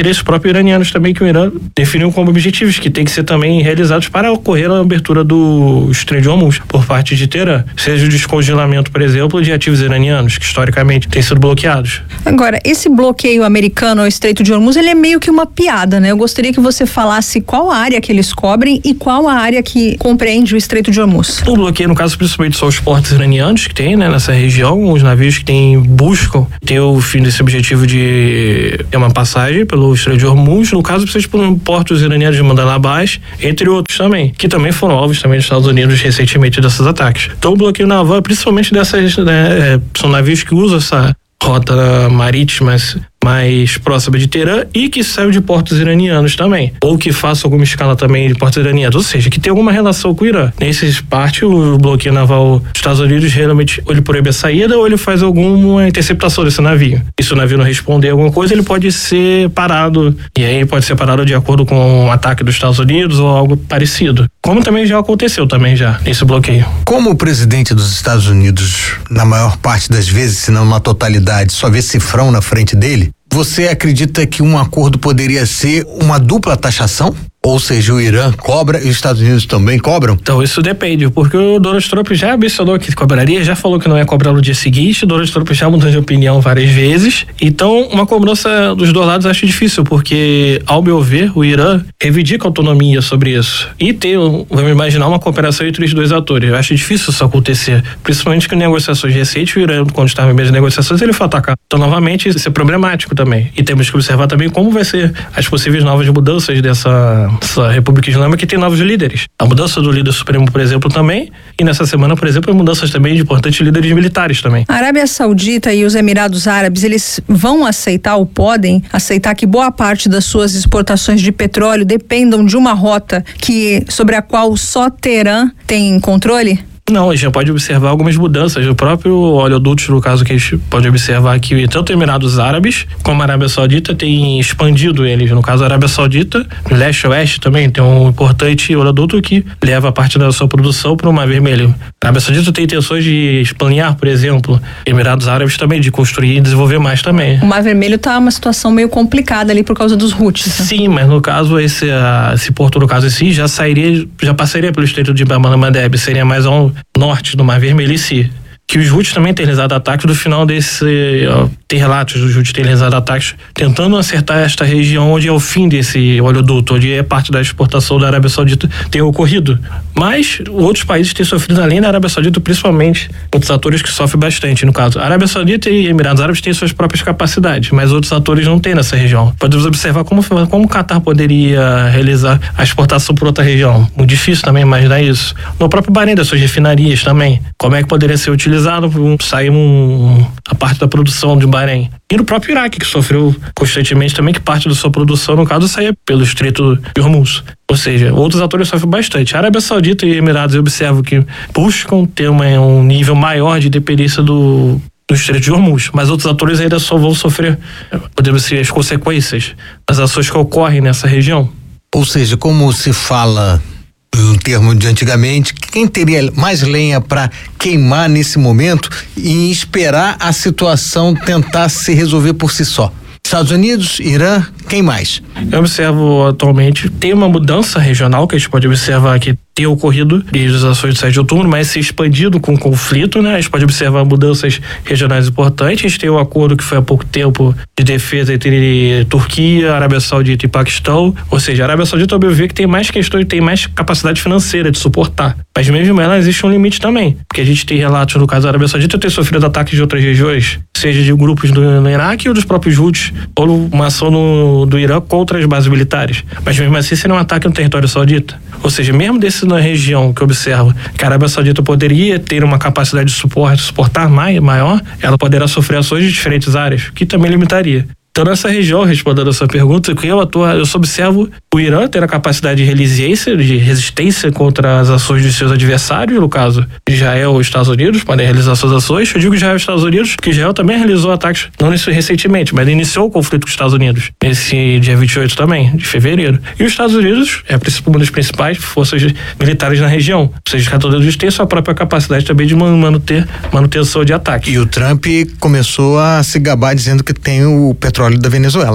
interesses próprios iranianos também, que o Irã definiu como objetivos, que tem que ser também realizados para ocorrer a abertura do Estreito de Hormuz por parte de Teherã, seja o descongelamento, por exemplo, de ativos iranianos, que historicamente têm sido bloqueados. Agora, esse bloqueio americano ao Estreito de Hormuz, ele é meio que uma piada, né? Eu gostaria que você falasse qual a área que eles cobrem e qual a área que compreende o Estreito de Hormuz. O bloqueio, no caso, principalmente são os portos iranianos que tem, né, nessa região, os navios que tem, buscam ter o fim desse objetivo de ter uma passagem pelo Estreito de Hormuz, no caso, precisa por portos iranianos de Mandalay Bay, entre outros também, que também foram alvos também dos Estados Unidos recentemente desses ataques. Então, o bloqueio naval, principalmente dessas, né, são navios que usam essa rota marítima mais próxima de Teherã e que saiam de portos iranianos também, ou que façam alguma escala também de portos iranianos, ou seja, que tem alguma relação com o Irã. Nessas partes, o bloqueio naval dos Estados Unidos realmente ou ele proíbe a saída ou ele faz alguma interceptação desse navio. E se o navio não responder alguma coisa, ele pode ser parado, e aí pode ser parado de acordo com o ataque dos Estados Unidos ou algo parecido. Como também já aconteceu também já, nesse bloqueio. Como o presidente dos Estados Unidos, na maior parte das vezes, se não na totalidade, só vê cifrão na frente dele, você acredita que um acordo poderia ser uma dupla taxação? Ou seja, o Irã cobra e os Estados Unidos também cobram? Então isso depende, porque o Donald Trump já mencionou que cobraria, já falou que não ia cobrar no dia seguinte, o Donald Trump já mudou de opinião várias vezes, então uma cobrança dos dois lados eu acho difícil, porque ao meu ver, o Irã reivindica autonomia sobre isso, e ter, vamos imaginar, uma cooperação entre os dois atores. Eu acho difícil isso acontecer, principalmente que em negociações recentes, o Irã, quando estava em mesa de negociações, ele foi atacar. Então, novamente, isso é problemático também, e temos que observar também como vai ser as possíveis novas mudanças dessa essa República Islâmica, que tem novos líderes. A mudança do líder supremo, por exemplo, também, e nessa semana, por exemplo, mudanças também de importantes líderes militares também. A Arábia Saudita e os Emirados Árabes, eles vão aceitar ou podem aceitar que boa parte das suas exportações de petróleo dependam de uma rota que, sobre a qual só Teherã tem controle? Não, a gente pode observar algumas mudanças. O próprio oleoduto, no caso, que a gente pode observar que tanto Emirados Árabes como a Arábia Saudita tem expandido eles. No caso, a Arábia Saudita, no leste-oeste também, tem um importante oleoduto que leva a parte da sua produção para o Mar Vermelho. A Arábia Saudita tem intenções de esplanear, por exemplo, Emirados Árabes também, de construir e desenvolver mais também. O Mar Vermelho está uma situação meio complicada ali por causa dos Houthis. Né? Sim, mas no caso, esse, uh, esse porto, no caso esse, já sairia, já passaria pelo Estreito de Bab el-Mandeb, seria mais um norte do Mar Vermelho em si. Que os Houthis também têm realizado ataques no final desse... Ó, tem relatos dos Houthis terem realizado ataques tentando acertar esta região onde é o fim desse oleoduto, onde é parte da exportação da Arábia Saudita tem ocorrido. Mas outros países têm sofrido, além da Arábia Saudita, principalmente outros atores que sofrem bastante, no caso. A Arábia Saudita e Emirados Árabes têm suas próprias capacidades, mas outros atores não têm nessa região. Podemos observar como, como o Catar poderia realizar a exportação por outra região. Muito difícil também imaginar isso. No próprio Bahrein, das suas refinarias também. Como é que poderia ser utilizado? Sair um, a parte da produção de Bahrein. E no próprio Iraque, que sofreu constantemente também, que parte da sua produção, no caso, saía pelo Estreito de Hormuz. Ou seja, outros atores sofrem bastante. A Arábia Saudita e Emirados, eu observo que buscam ter uma, um nível maior de dependência do, do Estreito de Hormuz, mas outros atores ainda só vão sofrer, podemos dizer, as consequências das ações que ocorrem nessa região. Ou seja, como se fala um termo de antigamente, quem teria mais lenha para queimar nesse momento e esperar a situação tentar se resolver por si só? Estados Unidos, Irã, quem mais? Eu observo atualmente, tem uma mudança regional que a gente pode observar que tem ocorrido desde as ações de sete de outubro, mas se expandido com o conflito, né? A gente pode observar mudanças regionais importantes. A gente tem um acordo que foi há pouco tempo de defesa entre Turquia, Arábia Saudita e Paquistão. Ou seja, a Arábia Saudita, ao meu ver, que tem mais questões, tem mais capacidade financeira de suportar. Mas mesmo ela, existe um limite também. Porque a gente tem relatos, no caso da Arábia Saudita, ter sofrido ataques de outras regiões, seja de grupos do, no Iraque ou dos próprios Houthis, ou uma ação no, do Irã contra as bases militares. Mas mesmo assim, seria um ataque no território saudita. Ou seja, mesmo desse na região que observa que a Arábia Saudita poderia ter uma capacidade de suporte, suportar mais, maior, ela poderá sofrer ações de diferentes áreas, que também limitaria. Então, nessa região, respondendo a sua pergunta, que eu atuo, eu só observo o Irã ter a capacidade de resiliência, de resistência contra as ações de seus adversários, no caso Israel ou Estados Unidos, podem realizar suas ações. Eu digo Israel e Estados Unidos, porque Israel também realizou ataques, não isso recentemente, mas iniciou o conflito com os Estados Unidos, nesse dia vinte e oito também, de fevereiro. E os Estados Unidos é uma das principais forças militares na região. Ou seja, os Estados Unidos têm sua própria capacidade também de manter manutenção de ataque. E o Trump começou a se gabar dizendo que tem o petróleo da Venezuela, né?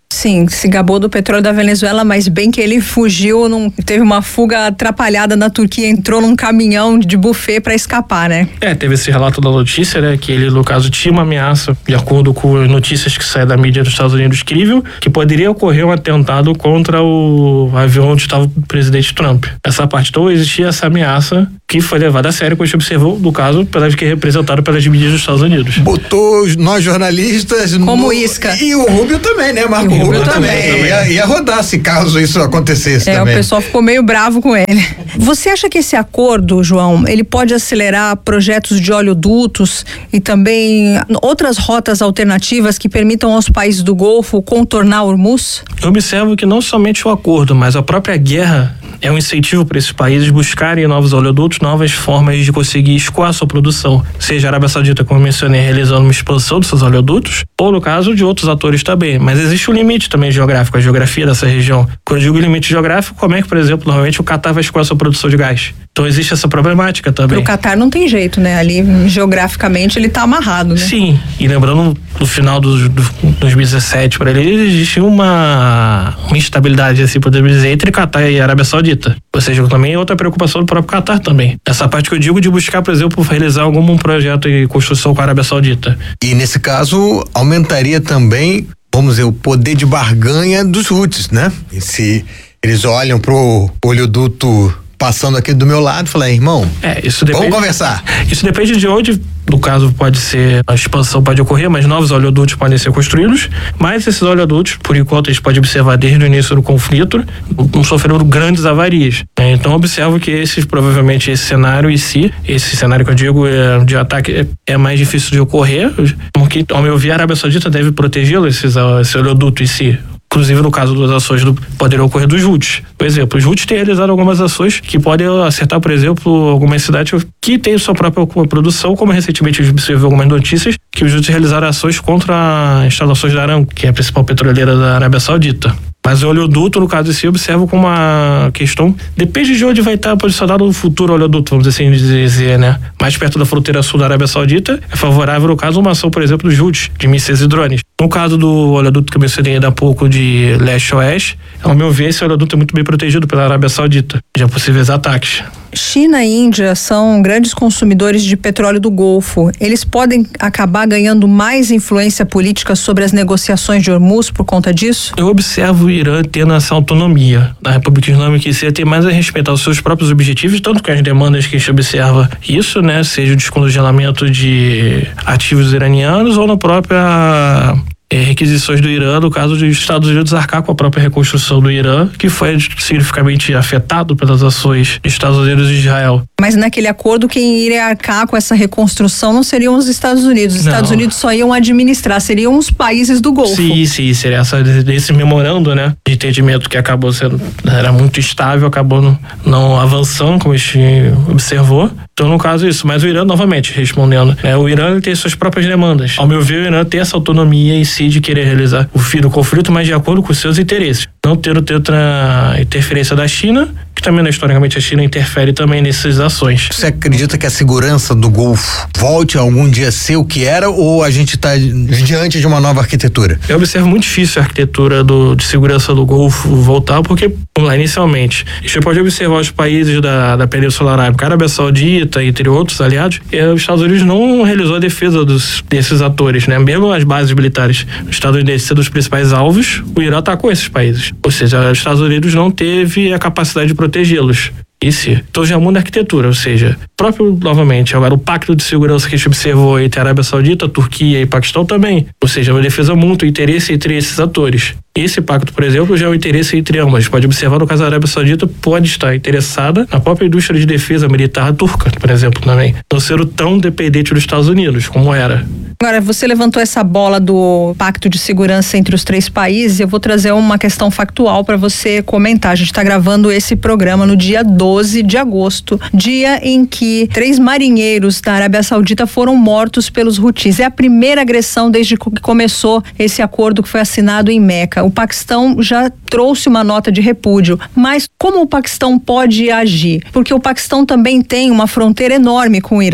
Sim, se gabou do petróleo da Venezuela, mas bem que ele fugiu, num, teve uma fuga atrapalhada na Turquia, entrou num caminhão de buffet para escapar, né? É, teve esse relato da notícia, né, que ele, no caso, tinha uma ameaça, de acordo com as notícias que saem da mídia dos Estados Unidos, crível, que poderia ocorrer um atentado contra o avião onde estava o presidente Trump. Essa parte, então, existia essa ameaça que foi levada a sério, como a gente observou, no caso, pelas que é representado pelas mídias dos Estados Unidos. Botou nós jornalistas... Como no... isca. E o Rubio também, né, Marco Rubio? Rubio também. também. Ia, ia rodar se caso isso acontecesse é, também. O pessoal ficou meio bravo com ele. Você acha que esse acordo, João, ele pode acelerar projetos de oleodutos e também outras rotas alternativas que permitam aos países do Golfo contornar Hormuz? Eu observo que não somente o acordo, mas a própria guerra é um incentivo para esses países buscarem novos oleodutos, novas formas de conseguir escoar sua produção. Seja a Arábia Saudita, como eu mencionei, realizando uma expansão dos seus oleodutos, ou no caso de outros atores também. Mas existe um limite também geográfico, a geografia dessa região. Quando eu digo limite geográfico, como é que, por exemplo, normalmente o Catar vai escoar sua produção de gás? Então existe essa problemática também. Pro Catar não tem jeito, né? Ali, geograficamente, ele tá amarrado, né? Sim, e lembrando, no final do, do dois mil e dezessete, para ele, existe uma, uma instabilidade, assim, podemos dizer, entre Catar e Arábia Saudita. Ou seja, também é outra preocupação do próprio Catar também. Essa parte que eu digo de buscar, por exemplo, realizar algum projeto de construção com a Arábia Saudita. E nesse caso, aumentaria também, vamos dizer, o poder de barganha dos Houthis, né? E se eles olham pro oleoduto passando aqui do meu lado, falei, irmão, é, isso depende, vamos conversar. Isso depende de onde, no caso, pode ser, a expansão pode ocorrer, mas novos oleodutos podem ser construídos, mas esses oleodutos, por enquanto, a gente pode observar desde o início do conflito, não sofreram grandes avarias. Então, observo que esse, provavelmente, esse cenário em si, esse cenário que eu digo é, de ataque, é, é mais difícil de ocorrer, porque, ao meu ver, a Arábia Saudita deve protegê-lo, esse, esse oleoduto em si. Inclusive, no caso das ações do, poderiam ocorrer dos Houthis. Por exemplo, os Houthis têm realizado algumas ações que podem acertar, por exemplo, algumas cidades que têm sua própria produção, como recentemente eu observei algumas notícias, que os Houthis realizaram ações contra instalações da Aramco, que é a principal petroleira da Arábia Saudita. Mas o oleoduto, no caso em si, eu observo como uma questão, depende de onde vai estar posicionado o futuro oleoduto, vamos assim dizer, né? Mais perto da fronteira sul da Arábia Saudita, é favorável, no caso, uma ação, por exemplo, dos Houthis, de mísseis e drones. No caso do oleoduto que eu mencionei ainda há pouco, de leste a oeste, ao meu ver, esse oleoduto é muito bem protegido pela Arábia Saudita, de possíveis ataques. China e Índia são grandes consumidores de petróleo do Golfo. Eles podem acabar ganhando mais influência política sobre as negociações de Hormuz por conta disso? Eu observo o Irã tendo essa autonomia da República Islâmica, que tem mais a respeitar os seus próprios objetivos, tanto que as demandas que a gente observa isso, né, seja o descongelamento de ativos iranianos ou na própria É, requisições do Irã, no caso dos Estados Unidos arcar com a própria reconstrução do Irã, que foi significativamente afetado pelas ações dos Estados Unidos e Israel. Mas naquele acordo, quem iria arcar com essa reconstrução não seriam os Estados Unidos. Os não. Estados Unidos só iam administrar, seriam os países do Golfo. Sim, sim, seria essa, esse memorando, né, de entendimento que acabou sendo, era muito estável, acabou não, não avançando, como a gente observou. Então, no caso, isso. Mas o Irã, novamente, respondendo, né, o Irã tem suas próprias demandas. Ao meu ver, o Irã tem essa autonomia em si de querer realizar o fim do conflito, mas de acordo com os seus interesses. Não ter outra interferência da China, que também, né, historicamente, a China interfere também nessas ações. Você acredita que a segurança do Golfo volte a algum dia a ser o que era, ou a gente está diante de uma nova arquitetura? Eu observo muito difícil a arquitetura do, de segurança do Golfo voltar, porque, vamos lá, inicialmente, a gente pode observar os países da, da Península Arábica, a Arábia Saudita, entre outros aliados, e os Estados Unidos não realizou a defesa dos, desses atores, né? Mesmo as bases militares estadunidenses sendo os principais alvos, o Irã atacou esses países. Ou seja, os Estados Unidos não teve a capacidade de protegê-los. Isso. Então já muda a arquitetura, ou seja, próprio, novamente, agora o pacto de segurança que a gente observou entre a Arábia Saudita, Turquia e Paquistão também, ou seja, uma defesa mútua, interesse entre esses atores. Esse pacto, por exemplo, já é um interesse entre ambas. A gente pode observar, no caso da Arábia Saudita, pode estar interessada na própria indústria de defesa militar turca, por exemplo, também. Não ser tão dependente dos Estados Unidos, como era. Agora, você levantou essa bola do pacto de segurança entre os três países, eu vou trazer uma questão factual para você comentar. A gente está gravando esse programa no dia doze de agosto, dia em que três marinheiros da Arábia Saudita foram mortos pelos Houthis. É a primeira agressão desde que começou esse acordo que foi assinado em Meca. O Paquistão já trouxe uma nota de repúdio, mas como o Paquistão pode agir? Porque o Paquistão também tem uma fronteira enorme com o Irã.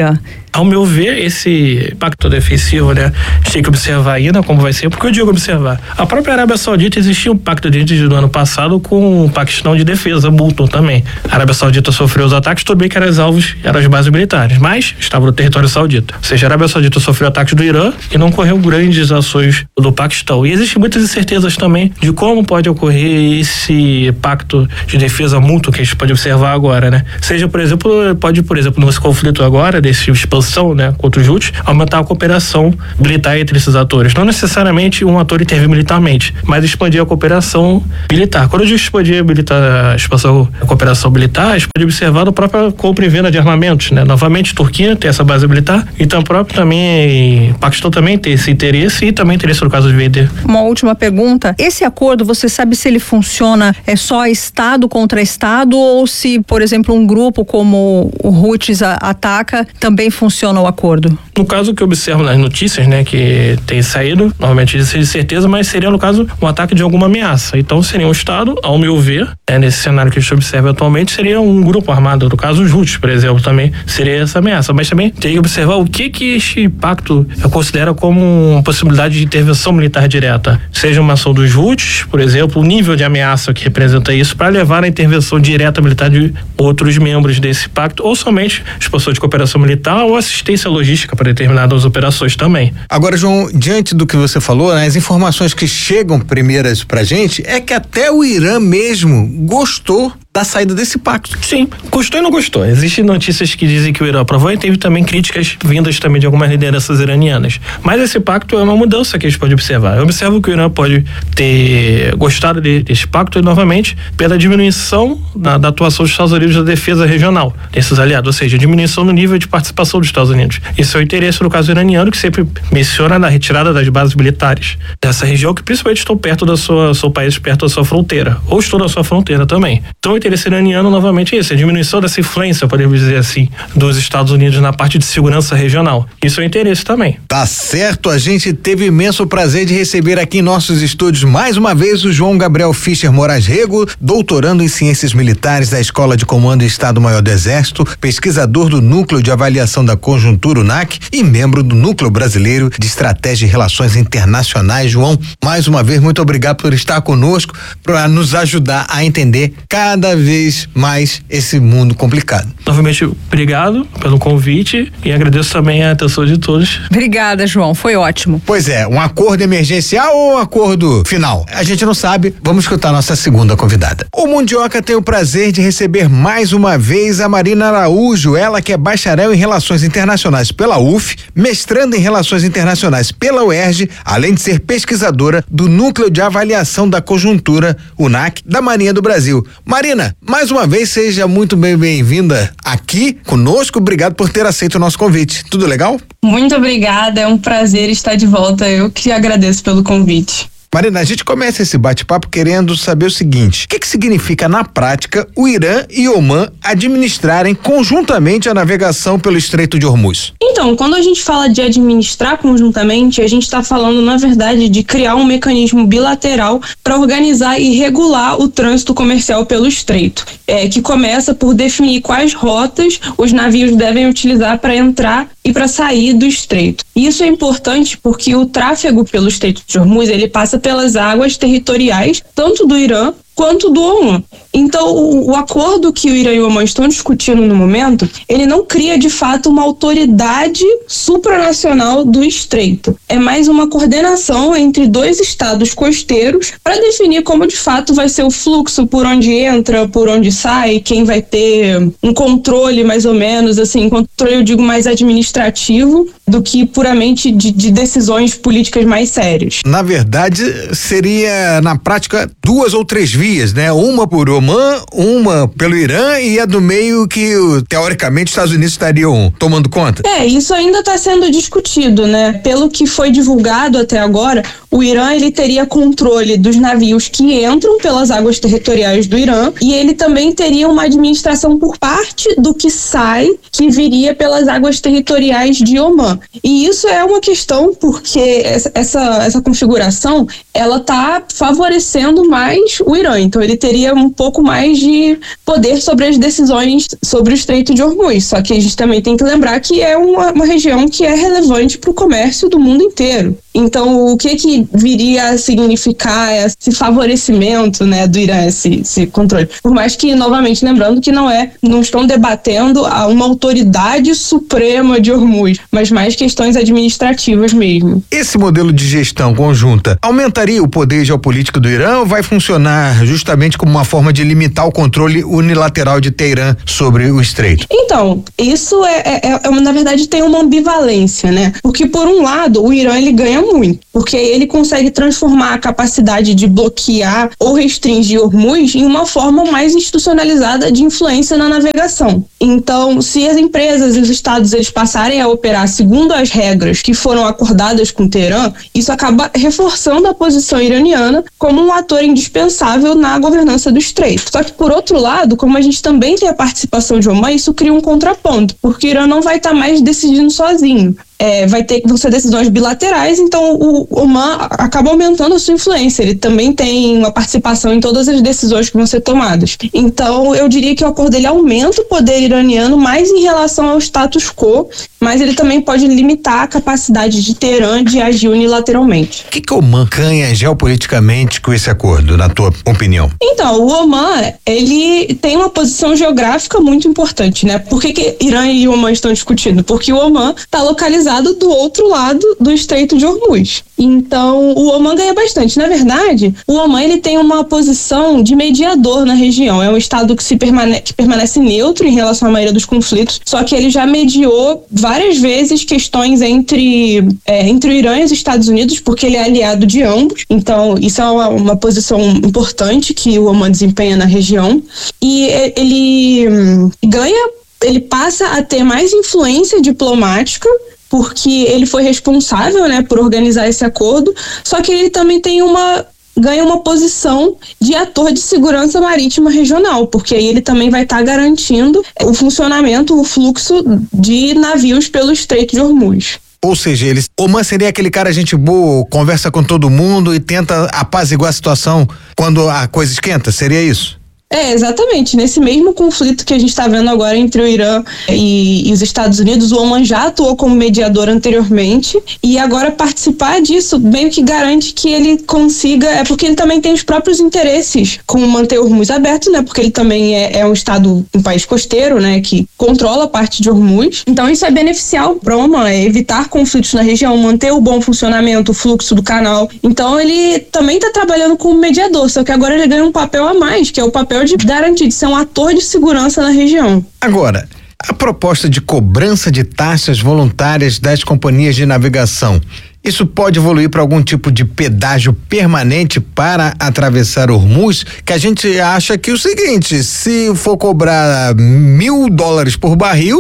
Ao meu ver, esse pacto defensivo, né, a gente tem que observar ainda como vai ser, porque eu digo observar. A própria Arábia Saudita existia um pacto desde o ano passado com o Paquistão de defesa mútuo também. A Arábia Saudita sofreu os ataques, tudo bem que eram os alvos, eram as bases militares, mas estava no território saudita. Ou seja, a Arábia Saudita sofreu ataques do Irã e não correu grandes ações do Paquistão. E existem muitas incertezas também de como pode ocorrer esse pacto de defesa mútua que a gente pode observar agora, né? Seja, por exemplo, pode, por exemplo, nesse conflito agora, desse expansão, né, contra os Houthis, aumentar a cooperação militar entre esses atores. Não necessariamente um ator intervir militarmente, mas expandir a cooperação militar. Quando eu digo expandir militar, expansão, a cooperação militar, a gente pode observar a própria compra e venda de armamentos, né? Novamente, Turquia tem essa base militar, então próprio também, Paquistão também tem esse interesse e também interesse no caso de vender. Uma última pergunta, esse acordo, você sabe se ele funciona é só Estado contra Estado ou se, por exemplo, um grupo como o Houthis ataca, também funciona o acordo? No caso que eu observo nas notícias, né, que tem saído, normalmente isso é de certeza, mas seria no caso um ataque de alguma ameaça. Então seria um Estado, ao meu ver, é, nesse cenário que a gente observa atualmente, seria um grupo armado, no caso os Houthis, por exemplo, também seria essa ameaça. Mas também tem que observar o que que este pacto considera como uma possibilidade de intervenção militar direta. Seja uma ação dos Houthis, por exemplo, o nível de ameaça que representa isso para levar a intervenção direta militar de outros membros desse pacto, ou somente expansão de cooperação militar ou assistência logística para determinadas operações também. Agora, João, diante do que você falou, né, as informações que chegam primeiras pra gente é que até o Irã mesmo gostou da saída desse pacto. Sim, gostou e não gostou. Existem notícias que dizem que o Irã aprovou e teve também críticas vindas também de algumas lideranças iranianas. Mas esse pacto é uma mudança que a gente pode observar. Eu observo que o Irã pode ter gostado de, desse pacto e, novamente, pela diminuição da, da atuação dos Estados Unidos na defesa regional desses aliados, ou seja, diminuição no nível de participação dos Estados Unidos. Isso é o interesse no caso iraniano, que sempre menciona na retirada das bases militares dessa região, que principalmente estão perto da sua, seu país, perto da sua fronteira, ou estão na sua fronteira também. Então, o interesse iraniano, novamente, é isso, a diminuição dessa influência, podemos dizer assim, dos Estados Unidos na parte de segurança regional. Isso é o interesse também. Tá certo, a gente teve imenso prazer de receber aqui em nossos estúdios mais uma vez o João Gabriel Fischer Moraes Rego, doutorando em Ciências Militares da Escola de Comando e Estado-Maior do Exército, pesquisador do Núcleo de Avaliação da Conjuntura, U N A C, e membro do Núcleo Brasileiro de Estratégia e Relações Internacionais. João, mais uma vez, muito obrigado por estar conosco, para nos ajudar a entender cada vez mais esse mundo complicado. Novamente, obrigado pelo convite e agradeço também a atenção de todos. Obrigada, João, foi ótimo. Pois é, um acordo emergencial ou um acordo final? A gente não sabe, vamos escutar nossa segunda convidada. O Mundioca tem o prazer de receber mais uma vez a Marina Araújo, ela que é bacharel em Relações Internacionais pela U F, mestrando em Relações Internacionais pela U E R J, além de ser pesquisadora do Núcleo de Avaliação da Conjuntura, U N A C, da Marinha do Brasil. Marina, mais uma vez, seja muito bem, bem-vinda aqui conosco, obrigado por ter aceito o nosso convite. Tudo legal? Muito obrigada, é um prazer estar de volta, eu que agradeço pelo convite. Marina, a gente começa esse bate-papo querendo saber o seguinte: o que que significa na prática o Irã e Omã administrarem conjuntamente a navegação pelo Estreito de Hormuz? Então, quando a gente fala de administrar conjuntamente, a gente está falando, na verdade, de criar um mecanismo bilateral para organizar e regular o trânsito comercial pelo Estreito, é, que começa por definir quais rotas os navios devem utilizar para entrar e para sair do Estreito. Isso é importante porque o tráfego pelo Estreito de Hormuz, ele passa pelas águas territoriais, tanto do Irã quanto do Omã. Então, o, o acordo que o Irã e o Omã estão discutindo no momento, ele não cria, de fato, uma autoridade supranacional do Estreito. É mais uma coordenação entre dois estados costeiros para definir como, de fato, vai ser o fluxo, por onde entra, por onde sai, quem vai ter um controle, mais ou menos, assim, controle, eu digo, mais administrativo do que puramente de, de decisões políticas mais sérias. Na verdade, seria, na prática, duas ou três vias, né? Uma por Omã, uma pelo Irã e a do meio que, teoricamente, os Estados Unidos estariam tomando conta. É, isso ainda está sendo discutido, né? Pelo que foi divulgado até agora, o Irã, ele teria controle dos navios que entram pelas águas territoriais do Irã e ele também teria uma administração por parte do que sai, que viria pelas águas territoriais de Omã. E isso é uma questão porque essa, essa, essa configuração, ela está favorecendo mais o Irã. Irã. Então ele teria um pouco mais de poder sobre as decisões sobre o Estreito de Hormuz. Só que a gente também tem que lembrar que é uma, uma região que é relevante para o comércio do mundo inteiro. Então, o que que viria a significar esse favorecimento, né, do Irã, esse, esse controle? Por mais que, novamente, lembrando que não é, não estão debatendo a uma autoridade suprema de Hormuz, mas mais questões administrativas mesmo. Esse modelo de gestão conjunta aumentaria o poder geopolítico do Irã ou vai funcionar justamente como uma forma de limitar o controle unilateral de Teherã sobre o Estreito? Então, isso é, é, é na verdade, tem uma ambivalência, né? Porque, por um lado, o Irã, ele ganha muito, porque ele consegue transformar a capacidade de bloquear ou restringir Hormuz em uma forma mais institucionalizada de influência na navegação. Então, se as empresas e os estados eles passarem a operar segundo as regras que foram acordadas com Teherã, isso acaba reforçando a posição iraniana como um ator indispensável na governança do Estreito. Só que, por outro lado, como a gente também tem a participação de Omã, isso cria um contraponto, porque o Irã não vai estar mais decidindo sozinho. É, vai ter que ser decisões bilaterais, então o Omã acaba aumentando a sua influência. Ele também tem uma participação em todas as decisões que vão ser tomadas. Então, eu diria que o acordo ele aumenta o poder iraniano mais em relação ao status quo, mas ele também pode limitar a capacidade de Teherã de agir unilateralmente. O que, que o Omã ganha geopoliticamente com esse acordo, na tua opinião? Então, o Omã, ele tem uma posição geográfica muito importante, né? Por que, que Irã e o Omã estão discutindo? Porque o Omã está localizado do outro lado do Estreito de Hormuz. Então, o Omã ganha bastante. Na verdade, o Omã ele tem uma posição de mediador na região. É um estado que, se permane- que permanece neutro em relação à maioria dos conflitos, só que ele já mediou várias vezes questões entre, é, entre o Irã e os Estados Unidos, porque ele é aliado de ambos. Então, isso é uma, uma posição importante que o Omã desempenha na região. E ele hum, ganha, ele passa a ter mais influência diplomática, porque ele foi responsável, né, por organizar esse acordo, só que ele também tem uma ganha uma posição de ator de segurança marítima regional, porque aí ele também vai estar tá garantindo o funcionamento, o fluxo de navios pelo Estreito de Hormuz. Ou seja, eles, Omã seria aquele cara gente boa, conversa com todo mundo e tenta apaziguar a situação quando a coisa esquenta, seria isso? É, exatamente. Nesse mesmo conflito que a gente está vendo agora entre o Irã e, e os Estados Unidos, o Omã já atuou como mediador anteriormente e agora participar disso meio que garante que ele consiga, é porque ele também tem os próprios interesses com manter o Hormuz aberto, né? Porque ele também é, é um estado, um país costeiro, né? Que controla a parte de Hormuz. Então isso é beneficial para o Omã, é evitar conflitos na região, manter o bom funcionamento, o fluxo do canal. Então ele também está trabalhando como mediador, só que agora ele ganha um papel a mais, que é o papel de garantir de ser um ator de segurança na região. Agora, a proposta de cobrança de taxas voluntárias das companhias de navegação, isso pode evoluir para algum tipo de pedágio permanente para atravessar Hormuz? Que a gente acha que o seguinte, se for cobrar mil dólares por barril,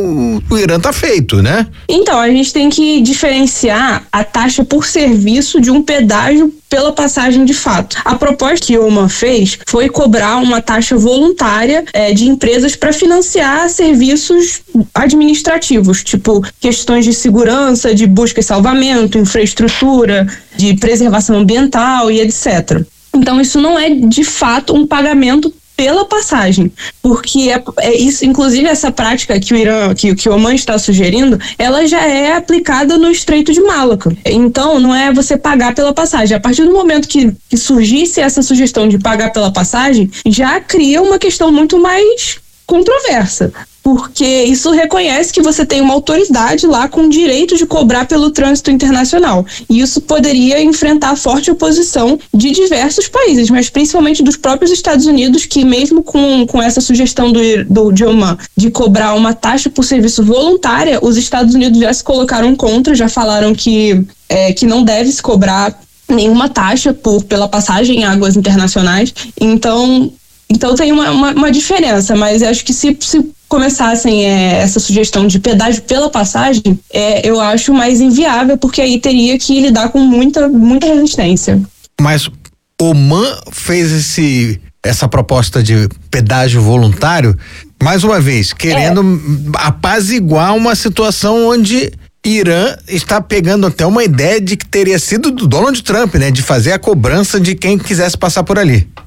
o Irã tá feito, né? Então, a gente tem que diferenciar a taxa por serviço de um pedágio pela passagem de fato. A proposta que o Omã fez foi cobrar uma taxa voluntária é, de empresas para financiar serviços administrativos, tipo questões de segurança, de busca e salvamento, infraestrutura, de preservação ambiental e etcétera. Então isso não é de fato um pagamento pela passagem, porque é, é isso, inclusive essa prática que o Irã, que, que o Omã está sugerindo, ela já é aplicada no Estreito de Malaca. Então não é você pagar pela passagem. A partir do momento que, que surgisse essa sugestão de pagar pela passagem, já cria uma questão muito mais controversa, porque isso reconhece que você tem uma autoridade lá com o direito de cobrar pelo trânsito internacional. E isso poderia enfrentar forte oposição de diversos países, mas principalmente dos próprios Estados Unidos, que mesmo com, com essa sugestão do, do de Omã de cobrar uma taxa por serviço voluntária, os Estados Unidos já se colocaram contra, já falaram que, é, que não deve se cobrar nenhuma taxa por, pela passagem em águas internacionais. Então, então tem uma, uma, uma diferença, mas acho que se, se começassem é, essa sugestão de pedágio pela passagem, é, eu acho mais inviável, porque aí teria que lidar com muita, muita resistência. Mas Omã fez esse, essa proposta de pedágio voluntário, mais uma vez, querendo é. apaziguar uma situação onde Irã está pegando até uma ideia de que teria sido do Donald Trump, né? De fazer a cobrança de quem quisesse passar por ali.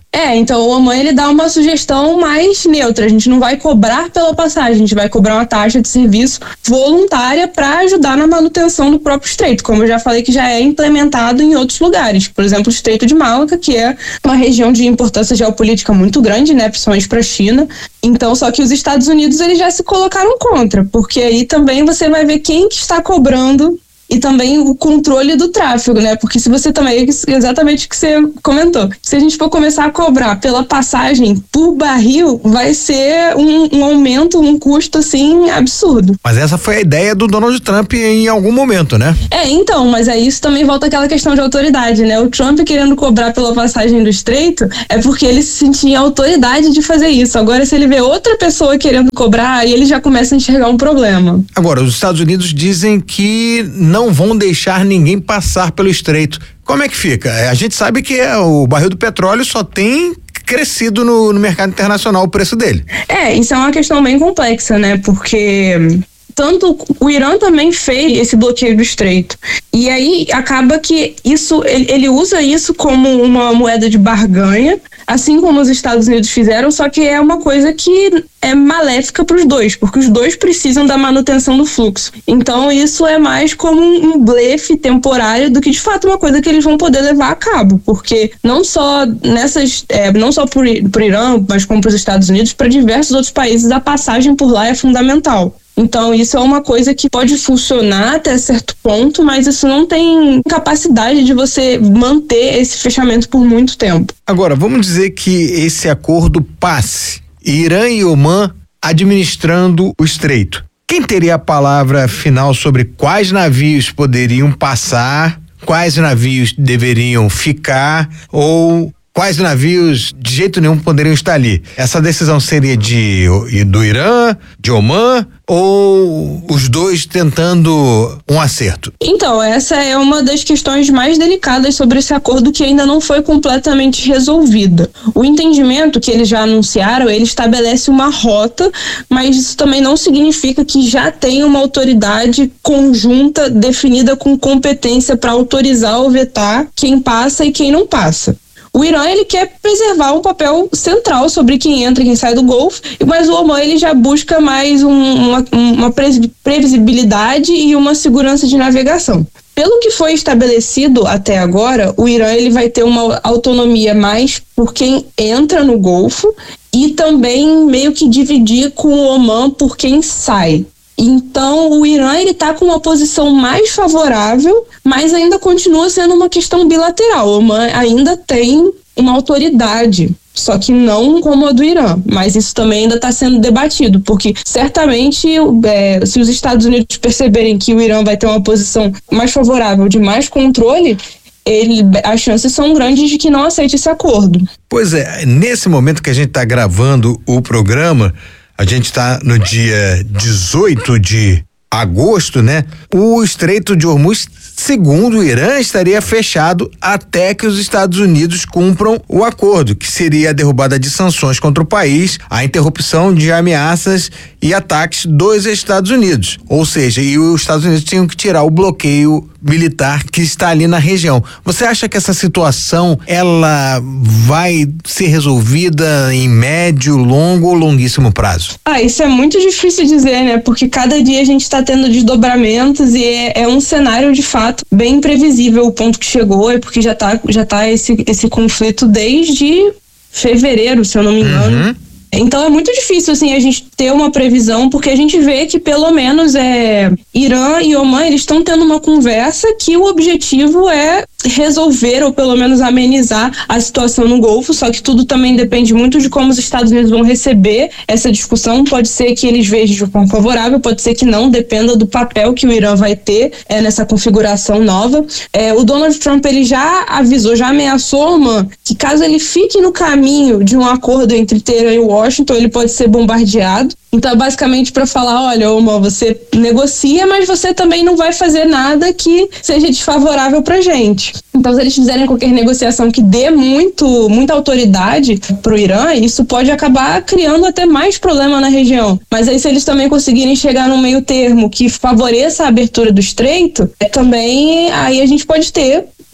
É, então o Oman ele dá uma sugestão mais neutra. A gente não vai cobrar pela passagem, a gente vai cobrar uma taxa de serviço voluntária para ajudar na manutenção do próprio estreito, como eu já falei que já é implementado em outros lugares. Por exemplo, o Estreito de Malaca, que é uma região de importância geopolítica muito grande, né, principalmente para a China. Então, só que os Estados Unidos eles já se colocaram contra, porque aí também você vai ver quem que está cobrando e também o controle do tráfego, né? Porque se você também, exatamente o que você comentou, se a gente for começar a cobrar pela passagem por barril, vai ser um, um aumento, um custo, assim, absurdo. Mas essa foi a ideia do Donald Trump em algum momento, né? É, então, mas aí isso também volta àquela questão de autoridade, né? O Trump querendo cobrar pela passagem do estreito é porque ele se sentia autoridade de fazer isso. Agora, se ele vê outra pessoa querendo cobrar, aí ele já começa a enxergar um problema. Agora, os Estados Unidos dizem que não não vão deixar ninguém passar pelo estreito. Como é que fica? A gente sabe que é, o barril do petróleo só tem crescido no, no mercado internacional o preço dele. É, isso é uma questão bem complexa, né? Porque tanto o Irã também fez esse bloqueio do estreito. E aí acaba que isso, ele, ele usa isso como uma moeda de barganha, assim como os Estados Unidos fizeram, só que é uma coisa que é maléfica para os dois, porque os dois precisam da manutenção do fluxo. Então isso é mais como um blefe temporário do que de fato uma coisa que eles vão poder levar a cabo, porque não só nessas, é, não só por, por Irã, mas como para os Estados Unidos, para diversos outros países a passagem por lá é fundamental. Então isso é uma coisa que pode funcionar até certo ponto, mas isso não tem capacidade de você manter esse fechamento por muito tempo. Agora, vamos dizer que esse acordo passe, Irã e Omã administrando o estreito. Quem teria a palavra final sobre quais navios poderiam passar, quais navios deveriam ficar ou quais navios de jeito nenhum poderiam estar ali? Essa decisão seria de do Irã, de Omã ou os dois tentando um acerto? Então, essa é uma das questões mais delicadas sobre esse acordo que ainda não foi completamente resolvida. O entendimento que eles já anunciaram, ele estabelece uma rota, mas isso também não significa que já tem uma autoridade conjunta definida com competência para autorizar ou vetar quem passa e quem não passa. O Irã, ele quer preservar um papel central sobre quem entra e quem sai do Golfo, mas o Omã, ele já busca mais um, uma, uma previsibilidade e uma segurança de navegação. Pelo que foi estabelecido até agora, o Irã ele vai ter uma autonomia mais por quem entra no Golfo e também meio que dividir com o Omã por quem sai. Então, o Irã ele está com uma posição mais favorável, mas ainda continua sendo uma questão bilateral. O Omã ainda tem uma autoridade, só que não como a do Irã. Mas isso também ainda está sendo debatido, porque certamente é, se os Estados Unidos perceberem que o Irã vai ter uma posição mais favorável, de mais controle, ele, as chances são grandes de que não aceite esse acordo. Pois é, nesse momento que a gente está gravando o programa, a gente está no dia dezoito de agosto, né? O Estreito de Hormuz, segundo o Irã, estaria fechado até que os Estados Unidos cumpram o acordo, que seria a derrubada de sanções contra o país, a interrupção de ameaças e ataques dos Estados Unidos. Ou seja, e os Estados Unidos tinham que tirar o bloqueio militar que está ali na região. Você acha que essa situação ela vai ser resolvida em médio, longo ou longuíssimo prazo? Ah, isso é muito difícil dizer, né? Porque cada dia a gente está tendo desdobramentos e é, é um cenário de fato bem imprevisível o ponto que chegou, é porque já tá, já tá esse, esse conflito desde fevereiro, se eu não me engano. Uhum. Então é muito difícil assim a gente ter uma previsão, porque a gente vê que pelo menos é Irã e Omã, eles estão tendo uma conversa que o objetivo é resolver ou pelo menos amenizar a situação no Golfo, só que tudo também depende muito de como os Estados Unidos vão receber essa discussão. Pode ser que eles vejam de forma favorável, pode ser que não, dependa do papel que o Irã vai ter é, nessa configuração nova. É, o Donald Trump ele já avisou, já ameaçou Omã que caso ele fique no caminho de um acordo entre Teherã e Washington, ele pode ser bombardeado. Então, basicamente, para falar, olha, Omã, você negocia, mas você também não vai fazer nada que seja desfavorável pra gente. Então, se eles fizerem qualquer negociação que dê muito, muita autoridade pro Irã, isso pode acabar criando até mais problema na região. Mas aí, se eles também conseguirem chegar num meio termo que favoreça a abertura do estreito, é, também aí a gente pode ter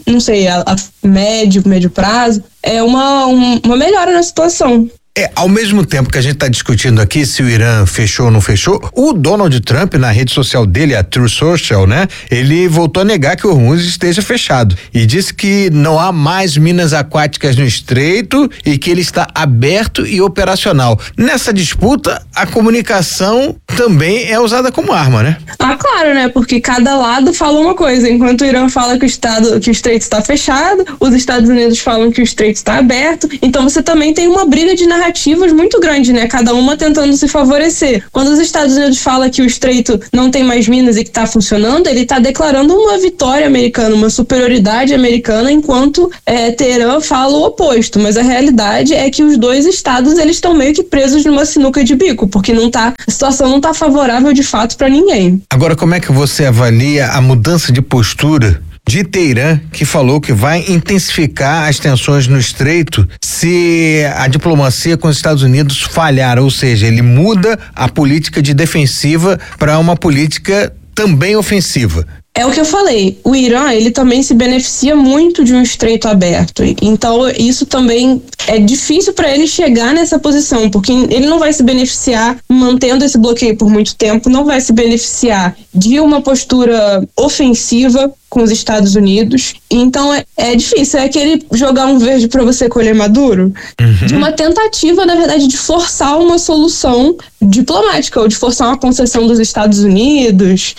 não sei, a, a médio, médio prazo, é uma, um, uma melhora na situação. É, ao mesmo tempo que a gente está discutindo aqui se o Irã fechou ou não fechou, o Donald Trump, na rede social dele, a Truth Social, né? Ele voltou a negar que o Hormuz esteja fechado e disse que não há mais minas aquáticas no estreito e que ele está aberto e operacional. Nessa disputa, a comunicação também é usada como arma, né? Ah, claro, né? Porque cada lado fala uma coisa. Enquanto o Irã fala que o, estado, que o estreito está fechado, os Estados Unidos falam que o estreito está aberto. Então você também tem uma briga de narrativa narrativas muito grande, né? Cada uma tentando se favorecer. Quando os Estados Unidos falam que o estreito não tem mais minas e que está funcionando, ele está declarando uma vitória americana, uma superioridade americana, enquanto é, Teherã fala o oposto. Mas a realidade é que os dois estados, eles estão meio que presos numa sinuca de bico, porque não tá, a situação não está favorável de fato para ninguém. Agora, como é que você avalia a mudança de postura de Teherã, que falou que vai intensificar as tensões no estreito se a diplomacia com os Estados Unidos falhar, ou seja, ele muda a política de defensiva para uma política também ofensiva? É o que eu falei, o Irã, ele também se beneficia muito de um estreito aberto, então isso também é difícil para ele chegar nessa posição, porque ele não vai se beneficiar mantendo esse bloqueio por muito tempo, não vai se beneficiar de uma postura ofensiva com os Estados Unidos, então é, é difícil, é aquele jogar um verde para você colher maduro, uhum. de uma tentativa, na verdade, de forçar uma solução diplomática, ou de forçar uma concessão dos Estados Unidos.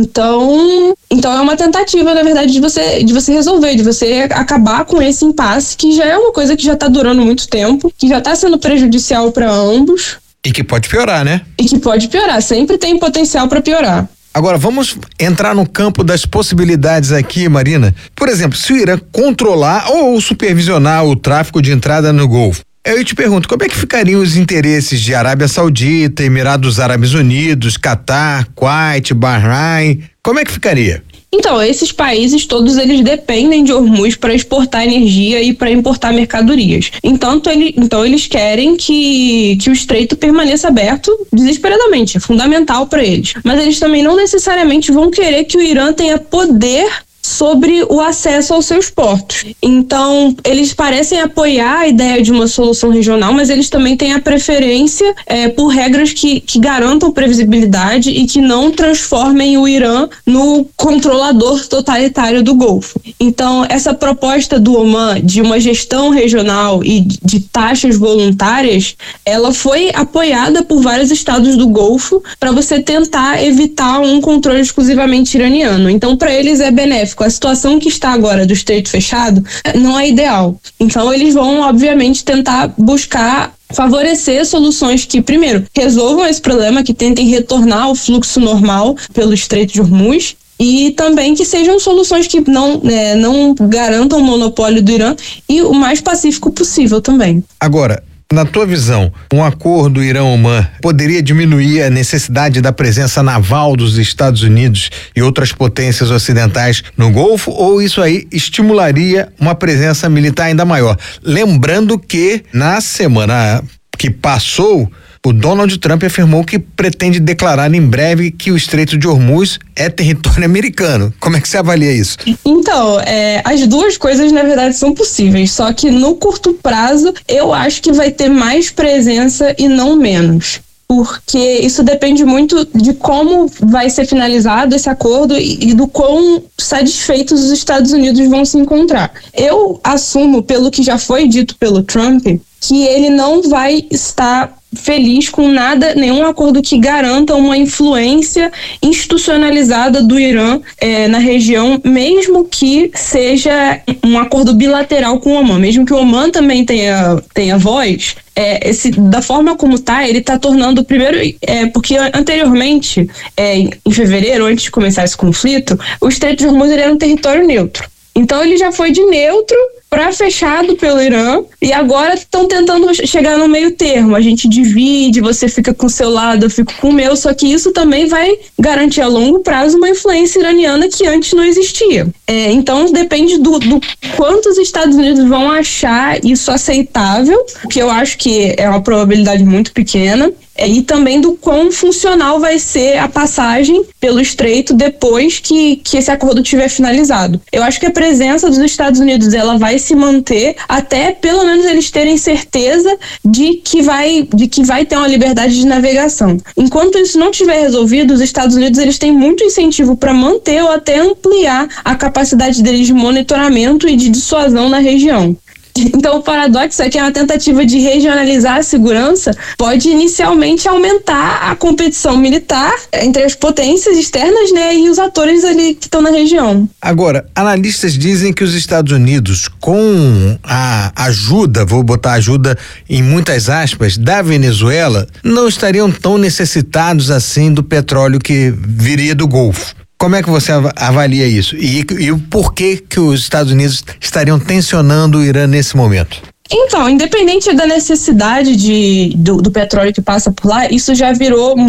Então, então é uma tentativa, na verdade, de você, de você resolver, de você acabar com esse impasse, que já é uma coisa que já está durando muito tempo, que já está sendo prejudicial para ambos. E que pode piorar, né? E que pode piorar, sempre tem potencial para piorar. Agora, vamos entrar no campo das possibilidades aqui, Marina. Por exemplo, se o Irã controlar ou supervisionar o tráfico de entrada no Golfo, eu te pergunto, como é que ficariam os interesses de Arábia Saudita, Emirados Árabes Unidos, Catar, Kuwait, Bahrein? Como é que ficaria? Então, esses países todos, eles dependem de Hormuz para exportar energia e para importar mercadorias. Então, ele, então eles querem que, que o estreito permaneça aberto desesperadamente, é fundamental para eles. Mas eles também não necessariamente vão querer que o Irã tenha poder sobre o acesso aos seus portos. Então, eles parecem apoiar a ideia de uma solução regional, mas eles também têm a preferência é, por regras que, que garantam previsibilidade e que não transformem o Irã no controlador totalitário do Golfo. Então, essa proposta do Oman de uma gestão regional e de taxas voluntárias, ela foi apoiada por vários estados do Golfo para você tentar evitar um controle exclusivamente iraniano. Então, para eles é benéfico. A situação que está agora do estreito fechado não é ideal. Então eles vão, obviamente, tentar buscar favorecer soluções que, primeiro, resolvam esse problema, que tentem retornar o fluxo normal pelo estreito de Hormuz, e também que sejam soluções que não, né, não garantam o monopólio do Irã e o mais pacífico possível também. Agora, na tua visão, um acordo Irã-Oman poderia diminuir a necessidade da presença naval dos Estados Unidos e outras potências ocidentais no Golfo, ou isso aí estimularia uma presença militar ainda maior? Lembrando que na semana que passou, o Donald Trump afirmou que pretende declarar em breve que o Estreito de Hormuz é território americano. Como é que você avalia isso? Então, é, as duas coisas na verdade são possíveis, só que no curto prazo eu acho que vai ter mais presença e não menos. Porque isso depende muito de como vai ser finalizado esse acordo e, e do quão satisfeitos os Estados Unidos vão se encontrar. Eu assumo, pelo que já foi dito pelo Trump, que ele não vai estar feliz com nada, nenhum acordo que garanta uma influência institucionalizada do Irã eh, na região, mesmo que seja um acordo bilateral com o Oman, mesmo que o Oman também tenha, tenha voz. É, esse, da forma como tá, ele tá tornando, primeiro, é, porque anteriormente, é, em fevereiro, antes de começar esse conflito, o Estreito de Hormuz era um território neutro. Então ele já foi de neutro para fechado pelo Irã e agora estão tentando chegar no meio termo. A gente divide, você fica com o seu lado, eu fico com o meu, só que isso também vai garantir a longo prazo uma influência iraniana que antes não existia. É, então depende do, do quanto os Estados Unidos vão achar isso aceitável, que eu acho que é uma probabilidade muito pequena. é, e também do quão funcional vai ser a passagem pelo estreito depois que, que esse acordo tiver finalizado. Eu acho que a presença dos Estados Unidos ela vai se manter até pelo menos eles terem certeza de que vai, de que vai ter uma liberdade de navegação. Enquanto isso não estiver resolvido, os Estados Unidos eles têm muito incentivo para manter ou até ampliar a capacidade deles de monitoramento e de dissuasão na região. Então, o paradoxo é que uma tentativa de regionalizar a segurança pode inicialmente aumentar a competição militar entre as potências externas, né, e os atores ali que estão na região. Agora, analistas dizem que os Estados Unidos, com a ajuda, vou botar ajuda em muitas aspas, da Venezuela, não estariam tão necessitados assim do petróleo que viria do Golfo. Como é que você avalia isso? E, e o porquê que os Estados Unidos estariam tensionando o Irã nesse momento? Então, independente da necessidade de, do, do petróleo que passa por lá, isso já virou